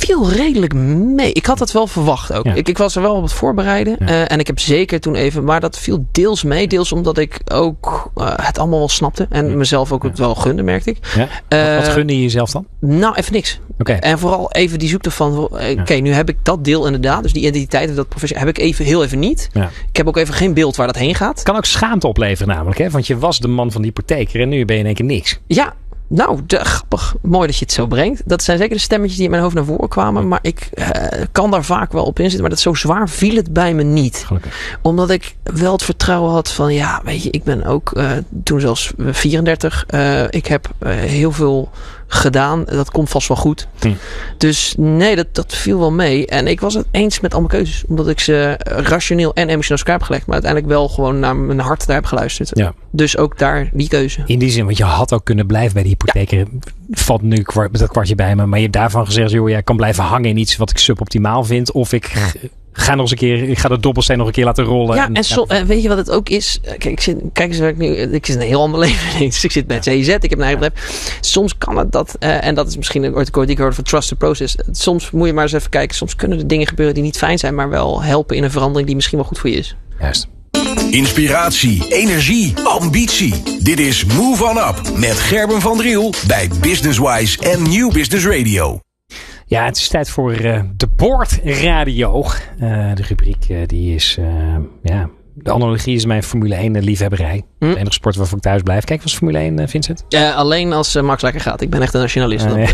viel redelijk mee. Ik had dat wel verwacht ook. Ja. Ik, ik was er wel op het voorbereiden. Ja. Uh, en ik heb zeker toen even... Maar dat viel deels mee. Deels omdat ik ook uh, het allemaal wel snapte. En ja. mezelf ook ja. het wel gunde, merkte ik. Ja. Uh, wat, wat gunde je jezelf dan? Nou, even niks. Okay. En vooral even die zoekte van... Oké, okay, ja. nu heb ik dat deel inderdaad. Dus die identiteit of dat professie heb ik even heel even niet. Ja. Ik heb ook even geen beeld waar dat heen gaat. Het kan ook schaamte opleveren namelijk. Hè? Want je was de man van de hypotheker. En nu ben je in één keer niks. Ja. Nou, de, grappig. Mooi dat je het zo brengt. Dat zijn zeker de stemmetjes die in mijn hoofd naar voren kwamen. Maar ik uh, kan daar vaak wel op inzitten. Maar dat zo zwaar viel het bij me niet. Gelukkig. Omdat ik wel het vertrouwen had van... Ja, weet je, ik ben ook uh, toen zelfs vierendertig. Uh, ik heb uh, heel veel gedaan. Dat komt vast wel goed. Hm. Dus nee, dat, dat viel wel mee. En ik was het eens met al mijn keuzes. Omdat ik ze rationeel en emotioneel scherp heb gelegd. Maar uiteindelijk wel gewoon naar mijn hart daar heb geluisterd. Ja. Dus ook daar die keuze. In die zin, want je had ook kunnen blijven bij die hypotheker. Ja. Valt nu kwart, dat kwartje bij me. Maar je hebt daarvan gezegd, joh, jij kan blijven hangen in iets wat ik suboptimaal vind. Of ik... Ga nog eens een keer, ik ga de dobbelsteen nog een keer laten rollen. Ja, en, en so, ja. weet je wat het ook is? Kijk, ik zit, kijk eens, ik, nu, ik zit in een heel ander leven. Dus ik zit bij C Z, ik heb een eigen bedrijf. Soms kan het dat, uh, en dat is misschien een ooit die ik hoorde van Trust the Process. Soms moet je maar eens even kijken. Soms kunnen er dingen gebeuren die niet fijn zijn, maar wel helpen in een verandering die misschien wel goed voor je is. Juist. Inspiratie, energie, ambitie. Dit is Move On Up met Gerben van Driel bij Businesswise en Nieuw Business Radio. Ja, het is tijd voor uh, de Board Radio. Uh, de rubriek uh, die is... Uh, ja, de analogie is mijn Formule één liefhebberij. Hm? De enige sport waarvoor ik thuis blijf. Kijk, was Formule één, uh, Vincent? Uh, alleen als uh, Max lekker gaat. Ik ben echt een nationalist. Uh,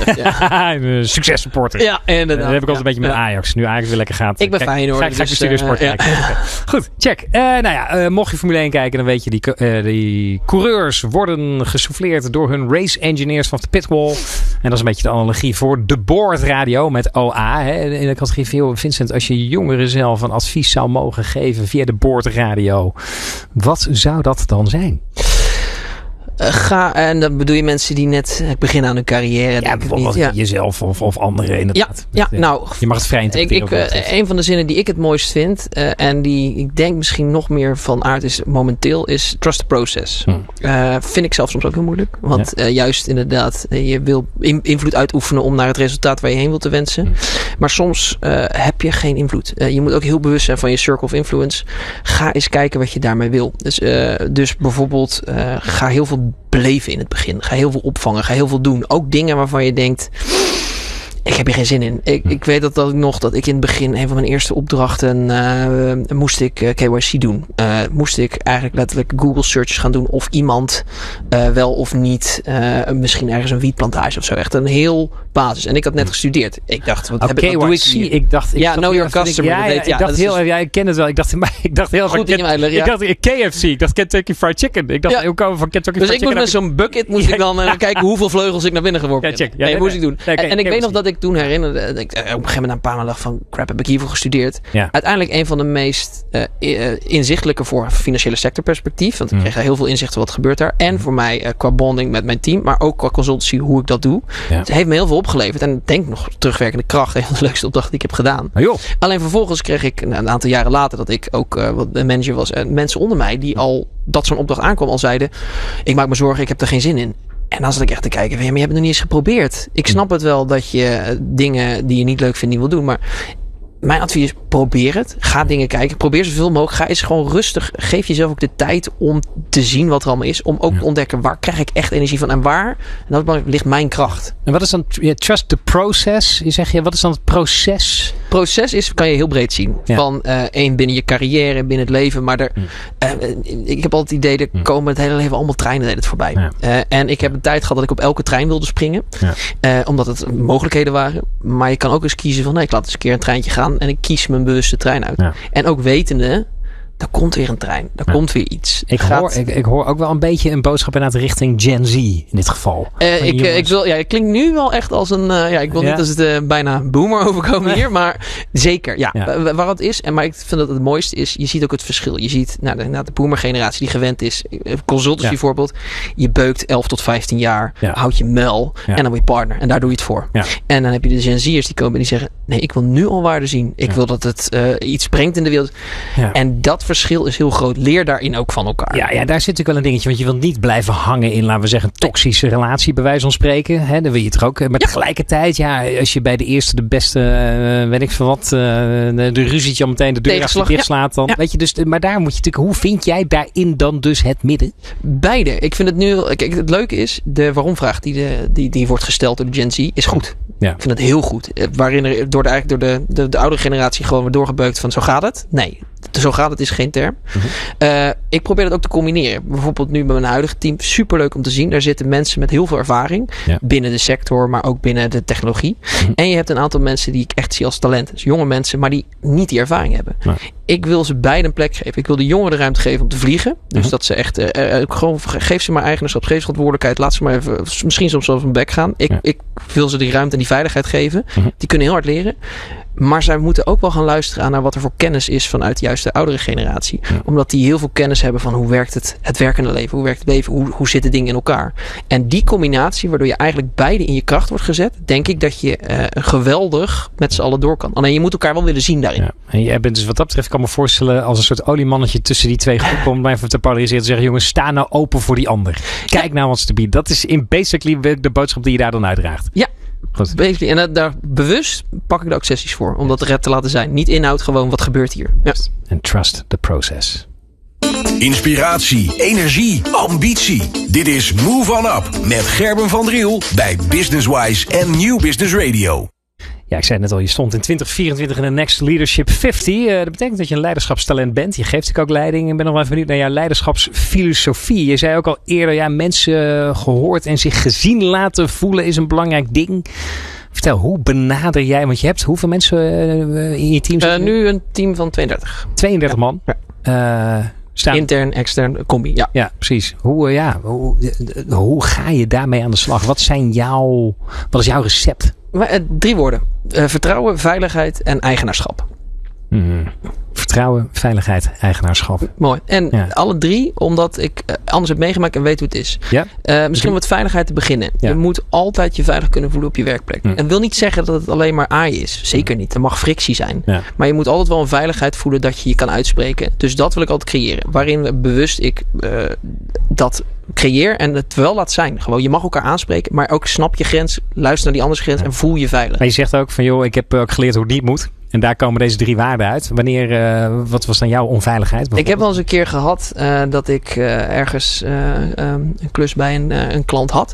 ja. Successupporter. Ja, inderdaad. Uh, dat heb ik altijd ja. een beetje met ja. Ajax. Nu Ajax weer lekker gaat. Ik ben fijn hoor. Ga, ga dus, ik de studiosport uh, kijken. Ja. Goed, check. Uh, nou ja, uh, mocht je Formule één kijken, dan weet je, die, uh, die coureurs worden gesouffleerd door hun race engineers vanaf de pitwall. En dat is een beetje de analogie voor de Board Radio met O A. Hè, in de categorie van Vincent, als je jongeren zelf een advies zou mogen geven via de Board Radio, wat zou dat dan zijn? Uh, ga, en dan bedoel je mensen die net beginnen aan hun carrière. Ja, bijvoorbeeld ja. jezelf of, of anderen inderdaad. Ja, ja, nou, je mag het vrij interpreteren. Ik, ik, uh, een van de zinnen die ik het mooist vind, uh, en die ik denk misschien nog meer van aard is momenteel, is trust the process. Hmm. Uh, vind ik zelf soms ook heel moeilijk. Want ja. uh, juist inderdaad, je wil in, invloed uitoefenen om naar het resultaat waar je heen wilt te wensen. Hmm. Maar soms uh, heb je geen invloed. Uh, je moet ook heel bewust zijn van je circle of influence. Ga eens kijken wat je daarmee wil. Dus, uh, dus bijvoorbeeld, uh, ga heel veel beleven in het begin. Ga heel veel opvangen. Ga heel veel doen. Ook dingen waarvan je denkt, ik heb hier geen zin in. Ik, ik weet dat, dat ik nog, dat ik in het begin, een van mijn eerste opdrachten, uh, moest ik uh, K Y C doen. Uh, moest ik eigenlijk letterlijk Google searches gaan doen of iemand uh, wel of niet, uh, misschien ergens een wietplantage of zo. Echt een heel basis. En ik had net gestudeerd. Ik dacht, wat, oh, heb ik, wat doe ik hier? Ik dacht, ik ja, know your customer. Ja, ja, weet, ja, ik dacht heel, dus, ja, ik ken het wel. Ik dacht, maar ik dacht heel goed van, uitleg, ja. ik dacht K F C. Ik dacht Kentucky Fried Chicken. Ik dacht, ja. hoe komen we van Kentucky dus Fried Chicken? Dus ik moest met zo'n bucket, moest ja, ik dan ja. uh, kijken hoeveel vleugels ik naar binnen geworpen ja, check. heb. Ja, nee, nee, moest nee. ik doen. Nee, en, okay, en ik K F C. weet nog dat ik toen herinnerde, dat ik uh, op een gegeven moment na een paar maanden dacht van, crap, heb ik hiervoor gestudeerd? Ja. Uiteindelijk een van de meest uh, uh, inzichtelijke voor financiële sectorperspectief. Want ik kreeg mm. heel veel inzicht in wat gebeurt daar. En mm. voor mij uh, qua bonding met mijn team, maar ook qua consultancy hoe ik dat doe. Ja. Het heeft me heel veel opgeleverd. En ik denk nog terugwerkende kracht, een van de leukste opdrachten die ik heb gedaan. Oh, joh. Alleen vervolgens kreeg ik nou, een aantal jaren later dat ik ook uh, wat een manager was. En mensen onder mij die al dat zo'n opdracht aankwam al zeiden, ik maak me zorgen, ik heb er geen zin in. En dan zat ik echt te kijken, maar je hebt het nog niet eens geprobeerd. Ik snap het wel dat je dingen die je niet leuk vindt niet wil doen, maar mijn advies is, probeer het. Ga dingen kijken. Probeer zoveel mogelijk. Ga eens gewoon rustig. Geef jezelf ook de tijd om te zien wat er allemaal is. Om ook ja. te ontdekken, waar krijg ik echt energie van en waar. En dat ligt mijn kracht. En wat is dan, ja, trust the process? Je zeg je, wat is dan het proces? Proces is, kan je heel breed zien. Ja. Van uh, één binnen je carrière, binnen het leven. Maar er, ja. uh, ik heb altijd het idee, er komen het hele leven allemaal treinen deed het voorbij. Ja. Uh, en ik heb een tijd gehad dat ik op elke trein wilde springen. Ja. Uh, omdat het mogelijkheden waren. Maar je kan ook eens kiezen van, nee, ik laat eens een keer een treintje gaan. En ik kies mijn bewuste trein uit. Ja. En ook wetende, er komt weer een trein. Er ja. komt weer iets. Ik, gaat... hoor, ik, ik hoor ook wel een beetje een boodschap inderdaad richting Gen Z in dit geval. Uh, ik, uh, ik wil, ja, het klinkt nu wel echt als een, uh, ja, ik wil ja. niet als het uh, bijna boomer overkomen nee. hier, maar zeker, ja, ja. waar het is. En maar ik vind dat het mooiste is, je ziet ook het verschil. Je ziet, nou, de, nou, de boomer generatie die gewend is, consultancy ja. voorbeeld, je beukt elf tot vijftien jaar, ja. houd je muil ja. en dan word je partner. En daar doe je het voor. Ja. En dan heb je de Gen Z'ers die komen en die zeggen, nee, ik wil nu al waarde zien. Ik ja. wil dat het uh, iets brengt in de wereld. Ja. En dat verschil is heel groot. Leer daarin ook van elkaar. Ja, ja, daar zit natuurlijk wel een dingetje. Want je wilt niet blijven hangen in, laten we zeggen, een toxische relatie, bij wijze van spreken. Hè, dan wil je toch ook. Maar ja. tegelijkertijd, ja, als je bij de eerste de beste, uh, weet ik veel wat, uh, de, de ruzietje al meteen de deur achter dicht slaat. Dan, ja. Weet je, dus, maar daar moet je natuurlijk, hoe vind jij daarin dan dus het midden? Beide. Ik vind het nu, kijk, het leuke is, de waarom-vraag die, de, die, die wordt gesteld door de Gen Z is goed. Ja. Ik vind het heel goed. Waarin er door de, eigenlijk door de, de, de oude generatie gewoon weer doorgebeukt van zo gaat het. Nee, zo gaat het is geen term. Mm-hmm. Uh, ik probeer dat ook te combineren. Bijvoorbeeld nu bij mijn huidige team. Superleuk om te zien. Daar zitten mensen met heel veel ervaring. Ja. Binnen de sector, maar ook binnen de technologie. Mm-hmm. En je hebt een aantal mensen die ik echt zie als talent. Dus jonge mensen, maar die niet die ervaring hebben. Ja. Ik wil ze beide een plek geven. Ik wil de jongeren de ruimte geven om te vliegen. Dus mm-hmm. dat ze echt, uh, uh, gewoon, geef ze maar eigenaarschap, geef ze verantwoordelijkheid. Laat ze maar even, misschien soms zelfs een bek gaan. Ik, ja. ik wil ze die ruimte en die veiligheid geven. Mm-hmm. Die kunnen heel hard leren. Maar zij moeten ook wel gaan luisteren naar wat er voor kennis is vanuit juist de oudere generatie. Ja. Omdat die heel veel kennis hebben van hoe werkt het, het werkende leven, hoe werkt het leven, hoe, hoe zitten dingen in elkaar. En die combinatie, waardoor je eigenlijk beide in je kracht wordt gezet, denk ik dat je uh, geweldig met z'n allen door kan. Alleen je moet elkaar wel willen zien daarin. Ja. En jij bent dus wat dat betreft, ik kan me voorstellen, als een soort oliemannetje tussen die twee groepen, om even te polariseren, te zeggen, jongens, sta nou open voor die ander. Kijk ja. nou wat ze te bieden. Dat is in basically de boodschap die je daar dan uitdraagt. Ja. Goed. En dat, daar bewust pak ik er ook sessies voor. Om dat red te laten zijn. Niet inhoud, gewoon wat gebeurt hier. Ja. And trust the process. Inspiratie, energie, ambitie. Dit is Move On Up met Gerben van Driel bij Businesswise en Nieuw Business Radio. Ja, ik zei het net al, je stond in twintig vierentwintig in de Next Leadership vijftig. Uh, dat betekent dat je een leiderschapstalent bent. Je geeft natuurlijk ook leiding. Ik ben nog wel even benieuwd naar jouw leiderschapsfilosofie. Je zei ook al eerder, ja, mensen gehoord en zich gezien laten voelen is een belangrijk ding. Vertel, hoe benader jij, want je hebt hoeveel mensen uh, in je team? Uh, nu een team van tweeëndertig. tweeëndertig man. Ja. Uh, Staan. Intern, extern, combi. Ja, ja precies. Hoe, uh, ja, hoe, uh, hoe ga je daarmee aan de slag? Wat zijn jouw, wat is jouw recept? Maar, uh, drie woorden. Uh, vertrouwen, veiligheid en eigenaarschap. Mm. Vertrouwen, veiligheid, eigenaarschap. Mooi. En ja. alle drie, omdat ik uh, anders heb meegemaakt en weet hoe het is. Ja. Uh, misschien om met veiligheid te beginnen. Ja. Je moet altijd je veilig kunnen voelen op je werkplek. Mm. En wil niet zeggen dat het alleen maar aai is. Zeker niet. Er mag frictie zijn. Ja. Maar je moet altijd wel een veiligheid voelen dat je je kan uitspreken. Dus dat wil ik altijd creëren. Waarin bewust ik uh, dat creëer en het wel laat zijn. Gewoon, je mag elkaar aanspreken, maar ook snap je grens, luister naar die andere grens ja. en voel je veilig. Maar je zegt ook van, joh, ik heb ook geleerd hoe diep moet. En daar komen deze drie waarden uit. Wanneer, uh, wat was dan jouw onveiligheid? Ik heb wel eens een keer gehad uh, dat ik uh, ergens uh, um, een klus bij een, uh, een klant had.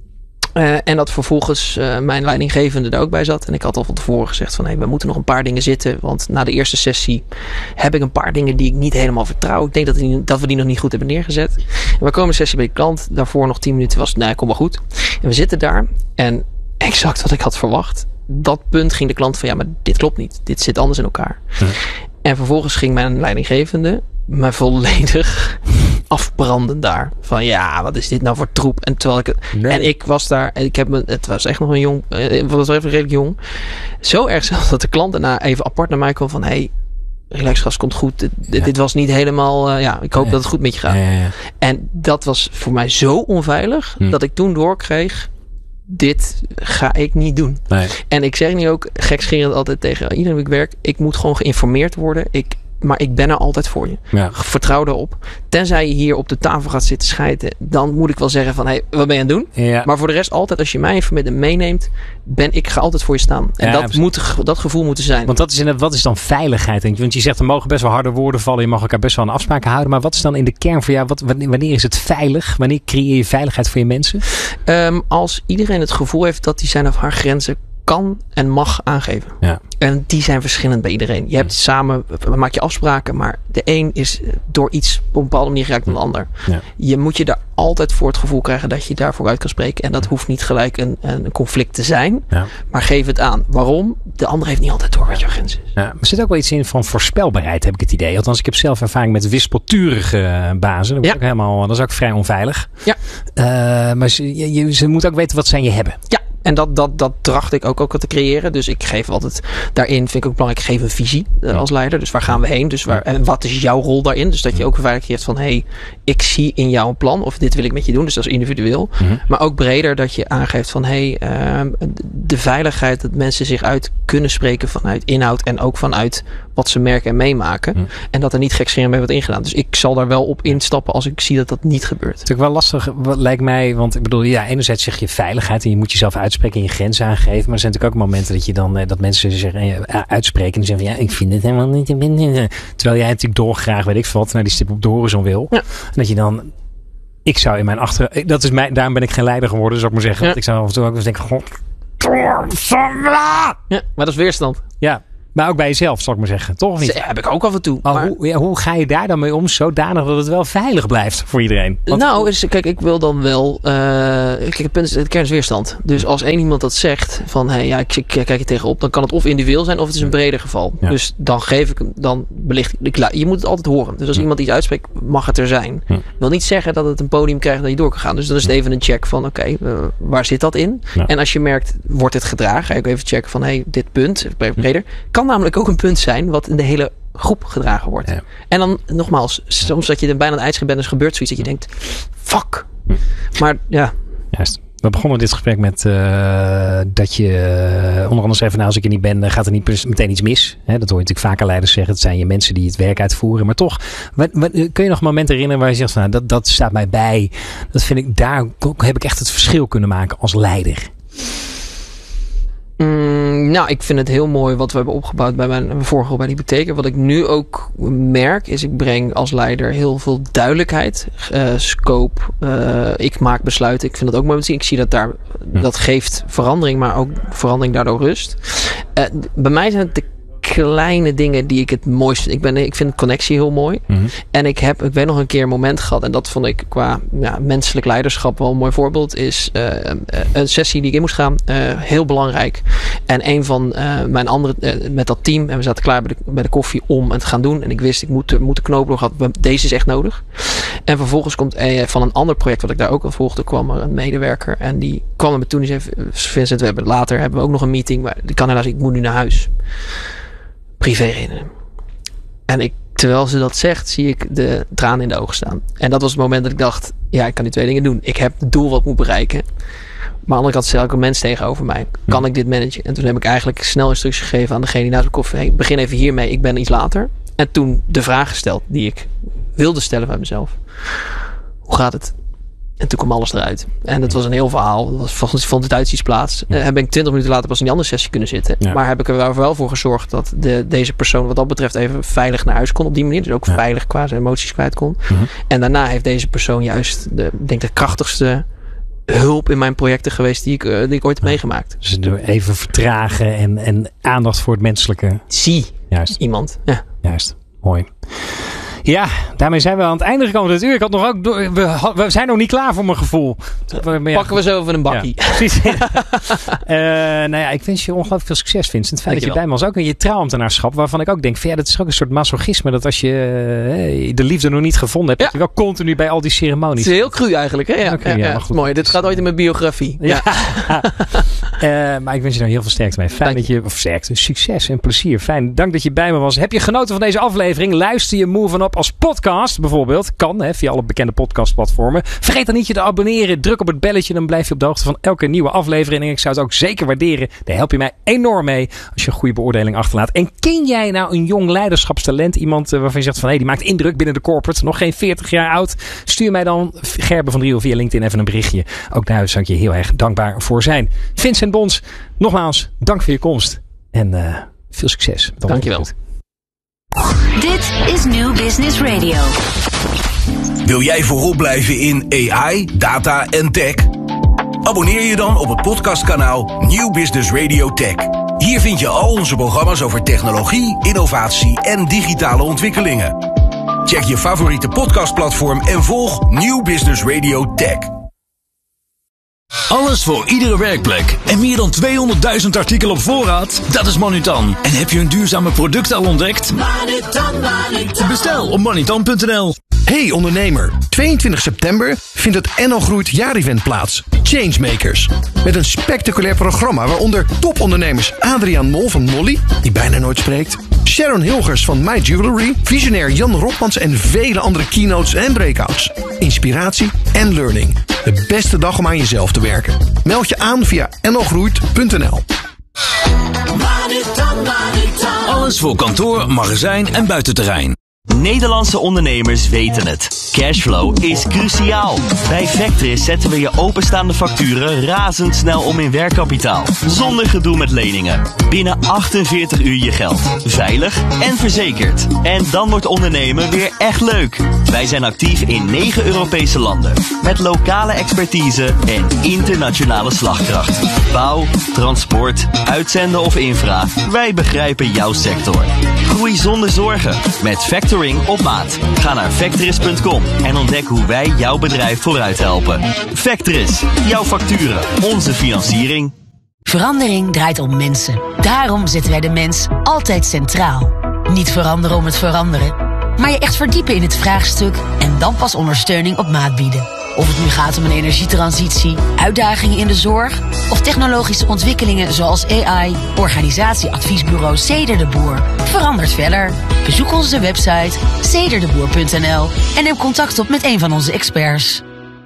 Uh, en dat vervolgens uh, mijn leidinggevende er ook bij zat. En ik had al van tevoren gezegd van, hey, we moeten nog een paar dingen zitten. Want na de eerste sessie heb ik een paar dingen die ik niet helemaal vertrouw. Ik denk dat, die, dat we die nog niet goed hebben neergezet. En we komen een sessie bij de klant. Daarvoor nog tien minuten was het, nou, kom maar goed. En we zitten daar. En exact wat ik had verwacht. Dat punt ging de klant van, ja, maar dit klopt niet. Dit zit anders in elkaar. Hm. En vervolgens ging mijn leidinggevende me volledig afbranden daar. Van ja, wat is dit nou voor troep? En terwijl ik het, nee. En ik was daar, en ik heb me, het was echt nog een jong, het was even redelijk jong. Zo erg zelfs dat de klant daarna even apart naar mij kwam van, hey, relax gast, komt goed. Dit, ja. dit was niet helemaal, uh, ja, ik hoop ja. dat het goed met je gaat. Ja, ja, ja. En dat was voor mij zo onveilig, hm. dat ik toen doorkreeg, dit ga ik niet doen. Nee. En ik zeg nu ook gekscherend altijd tegen iedereen wie ik werk, ik moet gewoon geïnformeerd worden. Ik, maar ik ben er altijd voor je. Ja. Vertrouw erop. Tenzij je hier op de tafel gaat zitten schijten, dan moet ik wel zeggen van, hé, hey, wat ben je aan het doen? Ja. Maar voor de rest altijd, als je mij even meeneemt, ben ik ga altijd voor je staan. En ja, dat, moet, dat gevoel moet er zijn. Want dat is inderdaad, wat is dan veiligheid? Denk je? Want je zegt, er mogen best wel harde woorden vallen, je mag elkaar best wel aan afspraken houden. Maar wat is dan in de kern voor jou? Wat, wanneer is het veilig? Wanneer creëer je veiligheid voor je mensen? Um, als iedereen het gevoel heeft dat hij zijn of haar grenzen kan en mag aangeven. Ja. En die zijn verschillend bij iedereen. Je hebt samen, maak je afspraken, maar de een is door iets op een bepaalde manier geraakt dan de ander. Ja. Je moet je daar altijd voor het gevoel krijgen dat je daarvoor uit kan spreken. En dat hoeft niet gelijk een, een conflict te zijn. Ja. Maar geef het aan. Waarom? De ander heeft niet altijd door wat jouw grens is. Ja, er zit ook wel iets in van voorspelbaarheid, heb ik het idee. Althans, ik heb zelf ervaring met wispelturige bazen. Dat, ja. ook helemaal, dat is ook vrij onveilig. Ja. Uh, maar ze, je, ze moeten ook weten wat zij je hebben. Ja. en dat, dat, dat tracht ik ook, ook te creëren. Dus ik geef altijd daarin, vind ik ook belangrijk, ik geef een visie uh, als leider. Dus waar gaan we heen? Dus waar, en wat is jouw rol daarin? Dus dat je ook feitelijk hebt van, hé, hey, ik zie in jou een plan. Of dit wil ik met je doen. Dus dat is individueel. Mm-hmm. Maar ook breder dat je aangeeft van, hé, hey, uh, de veiligheid dat mensen zich uit kunnen spreken vanuit inhoud. En ook vanuit wat ze merken en meemaken. Mm. En dat er niet gekscherend mee wordt ingedaan. Dus ik zal daar wel op instappen als ik zie dat dat niet gebeurt. Het is ook wel lastig, wat lijkt mij. Want ik bedoel, ja, enerzijds zeg je veiligheid en je moet jezelf uitspreken en je grenzen aangeven. Maar er zijn natuurlijk ook momenten dat je dan dat mensen zich uitspreken en zeggen van, ja, ik vind het helemaal niet. Terwijl jij natuurlijk dolgraag, weet ik veel wat, naar die stip op de horizon wil. Ja. En dat je dan, ik zou in mijn achter, dat is mijn, daarom ben ik geen leider geworden, zou ik maar zeggen. Ja. Want ik zou af en toe ook eens denken, god, ja, maar dat is weerstand. Ja. Maar ook bij jezelf, zal ik maar zeggen. Toch of niet? Dat heb ik ook af en toe. Maar maar... Hoe, ja, hoe ga je daar dan mee om zodanig dat het wel veilig blijft voor iedereen? Want... Nou, is, kijk, ik wil dan wel... Uh, kijk, het punt is, het kern is weerstand. Dus als één iemand dat zegt van, hé, hey, ja, ik, ik kijk je tegenop, dan kan het of individueel zijn of het is een breder geval. Ja. Dus dan geef ik hem, dan belicht ik. Je moet het altijd horen. Dus als ja. iemand iets uitspreekt, mag het er zijn. Ja. wil niet zeggen dat het een podium krijgt dat je door kan gaan. Dus dan is het even een check van, oké, okay, uh, waar zit dat in? Ja. En als je merkt, wordt het gedragen, ga ik even checken van, hé, hey, dit punt, breder, kan namelijk ook een punt zijn wat in de hele groep gedragen wordt. Ja. En dan nogmaals, soms dat je er bijna aan het uitschrijven bent, dus gebeurt zoiets dat je denkt, fuck. Maar ja. Juist. We begonnen dit gesprek met uh, dat je uh, onder andere zei van, nou, als ik er niet ben, gaat er niet meteen iets mis. Hè, dat hoor je natuurlijk vaker leiders zeggen. Het zijn je mensen die het werk uitvoeren. Maar toch, wat, wat, kun je nog momenten herinneren waar je zegt van, nou, dat, dat staat mij bij. Dat vind ik, daar heb ik echt het verschil kunnen maken als leider. Mm, nou, ik vind het heel mooi wat we hebben opgebouwd bij mijn vorige bij die Hypotheek. Wat ik nu ook merk is, ik breng als leider heel veel duidelijkheid, uh, scope. Uh, ik maak besluiten. Ik vind dat ook mooi om te zien. Ik zie dat daar, ja. dat geeft verandering, maar ook verandering daardoor rust. Uh, bij mij zijn het de kleine dingen die ik het mooist vind. Ik, ben, ik vind connectie heel mooi. Mm-hmm. En ik heb, ik weet nog een keer een moment gehad. En dat vond ik qua ja, menselijk leiderschap wel een mooi voorbeeld. Is uh, een sessie die ik in moest gaan. Uh, heel belangrijk. En een van uh, mijn andere, uh, met dat team. En we zaten klaar bij de, bij de koffie om het te gaan doen. En ik wist, ik moet, moet de knoop nog. Deze is echt nodig. En vervolgens komt uh, van een ander project wat ik daar ook al volgde. Kwam er een medewerker. En die kwam me toen. Die zei, Vincent, we hebben later hebben we ook nog een meeting. Maar die kan helaas, ik moet nu naar huis. Privé redenen. En ik, terwijl ze dat zegt, zie ik de tranen in de ogen staan. En dat was het moment dat ik dacht, ja, ik kan die twee dingen doen. Ik heb het doel wat ik moet bereiken. Maar aan de andere kant stel ik een mens tegenover mij. Kan ik dit managen? En toen heb ik eigenlijk snel instructies gegeven aan degene die naast de koffie. Hey, begin even hiermee, ik ben iets later. En toen de vraag gesteld die ik wilde stellen bij mezelf. Hoe gaat het? En toen kwam alles eruit. En dat was een heel verhaal. Dat was volgens vond het uit iets plaats. Ja. Uh, heb ik twintig minuten later pas in die andere sessie kunnen zitten. Ja. Maar heb ik er wel voor gezorgd dat de, deze persoon wat dat betreft even veilig naar huis kon op die manier. Dus ook ja. veilig qua zijn emoties kwijt kon. Uh-huh. En daarna heeft deze persoon juist de, ik denk de krachtigste hulp in mijn projecten geweest die ik, uh, die ik ooit heb ja. meegemaakt. Dus door even vertragen en, en aandacht voor het menselijke. Zie juist. Iemand. Ja. Juist. Mooi. Ja, daarmee zijn we aan het einde gekomen. Dit uur. Ik had nog ook, we, we zijn nog niet klaar voor mijn gevoel. Maar ja, pakken we zo even een bakkie. Ja, precies. uh, nou ja, ik wens je ongelooflijk veel succes, Vincent. Het feit dat je bij me was ook in je trouwambtenaarschap. Waarvan ik ook denk, van, ja, dat is ook een soort masochisme. Dat als je uh, de liefde nog niet gevonden hebt, ja. dat je wel continu bij al die ceremonies. Het is heel cru eigenlijk. Hè? Ja, okay, ja, ja, ja. Mooi. Dit gaat ooit in mijn biografie. Ja. ja. uh, maar ik wens je nou heel veel sterkte mee. Fijn Dank dat je, of sterkte, succes en plezier. Fijn. Dank dat je bij me was. Heb je genoten van deze aflevering? Luister je Move On Up als podcast bijvoorbeeld. Kan, hè, via alle bekende podcastplatformen. Vergeet dan niet je te abonneren. Druk op het belletje. Dan blijf je op de hoogte van elke nieuwe aflevering. En ik zou het ook zeker waarderen. Daar help je mij enorm mee. Als je een goede beoordeling achterlaat. En ken jij nou een jong leiderschapstalent? Iemand uh, waarvan je zegt van, hé, hey, die maakt indruk binnen de corporate. Nog geen veertig jaar oud. Stuur mij dan, Gerben van Driel, via LinkedIn even een berichtje. Ook daar zou ik je heel erg dankbaar voor zijn. Vincent Bons, nogmaals, dank voor je komst. En uh, veel succes. Dank je wel. Dit is New Business Radio. Wil jij voorop blijven in A I, data en tech? Abonneer je dan op het podcastkanaal New Business Radio Tech. Hier vind je al onze programma's over technologie, innovatie en digitale ontwikkelingen. Check je favoriete podcastplatform en volg New Business Radio Tech. Alles voor iedere werkplek en meer dan tweehonderdduizend artikelen op voorraad? Dat is Manutan. En heb je een duurzame product al ontdekt? Manutan, Manutan. Bestel op manutan punt n l. Hey ondernemer, tweeëntwintig september vindt het N L Groeit jaarevent plaats. Changemakers. Met een spectaculair programma waaronder topondernemers Adriaan Mol van Molly, die bijna nooit spreekt, Sharon Hilgers van My Jewelry, visionair Jan Rotmans en vele andere keynotes en breakouts. Inspiratie en learning. De beste dag om aan jezelf te werken. Meld je aan via n l groeit punt n l. Alles voor kantoor, magazijn en buitenterrein. Nederlandse ondernemers weten het. Cashflow is cruciaal. Bij Vectris zetten we je openstaande facturen razendsnel om in werkkapitaal. Zonder gedoe met leningen. Binnen achtenveertig uur je geld. Veilig en verzekerd. En dan wordt ondernemen weer echt leuk. Wij zijn actief in negen Europese landen. Met lokale expertise en internationale slagkracht. Bouw, transport, uitzenden of infra. Wij begrijpen jouw sector. Groei zonder zorgen. Met Factoring op maat. Ga naar Vectris punt com en ontdek hoe wij jouw bedrijf vooruit helpen. Vectris, jouw facturen, onze financiering. Verandering draait om mensen. Daarom zetten wij de mens altijd centraal. Niet veranderen om het veranderen, maar je echt verdiepen in het vraagstuk en dan pas ondersteuning op maat bieden. Of het nu gaat om een energietransitie, uitdagingen in de zorg of technologische ontwikkelingen zoals A I, organisatieadviesbureau Ceder de Boer. Verandert verder. Bezoek onze website ceder de boer punt n l en neem contact op met een van onze experts.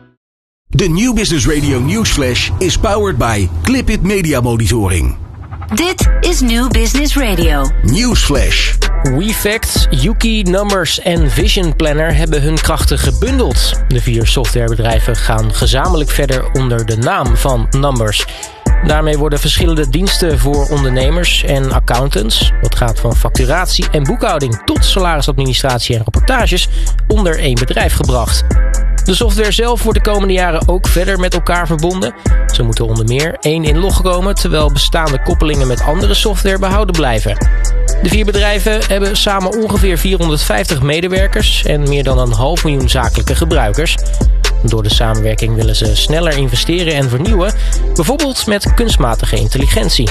De New Business Radio Newsflash is powered by Clipit Media Monitoring. Dit is New Business Radio. Newsflash. WeFact, Yuki, Numbers en Vision Planner hebben hun krachten gebundeld. De vier softwarebedrijven gaan gezamenlijk verder onder de naam van Numbers. Daarmee worden verschillende diensten voor ondernemers en accountants, dat gaat van facturatie en boekhouding tot salarisadministratie en rapportages, onder één bedrijf gebracht. De software zelf wordt de komende jaren ook verder met elkaar verbonden. Ze moeten onder meer één inlog komen, terwijl bestaande koppelingen met andere software behouden blijven. De vier bedrijven hebben samen ongeveer vierhonderdvijftig medewerkers en meer dan een half miljoen zakelijke gebruikers. Door de samenwerking willen ze sneller investeren en vernieuwen, bijvoorbeeld met kunstmatige intelligentie.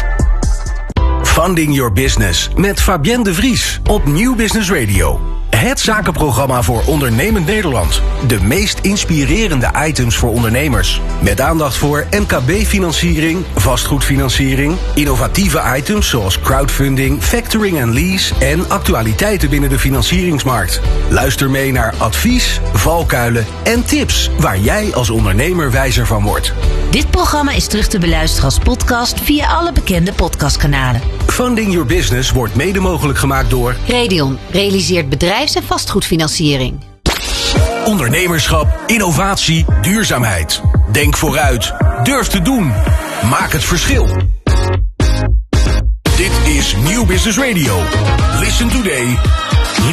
Funding Your Business met Fabienne de Vries op New Business Radio. Het zakenprogramma voor ondernemend Nederland. De meest inspirerende items voor ondernemers. Met aandacht voor M K B-financiering, vastgoedfinanciering, innovatieve items zoals crowdfunding, factoring en lease en actualiteiten binnen de financieringsmarkt. Luister mee naar advies, valkuilen en tips waar jij als ondernemer wijzer van wordt. Dit programma is terug te beluisteren als podcast via alle bekende podcastkanalen. Funding Your Business wordt mede mogelijk gemaakt door Redion realiseert bedrijfs- en vastgoedfinanciering. Ondernemerschap, innovatie, duurzaamheid. Denk vooruit. Durf te doen. Maak het verschil. Dit is New Business Radio. Listen today.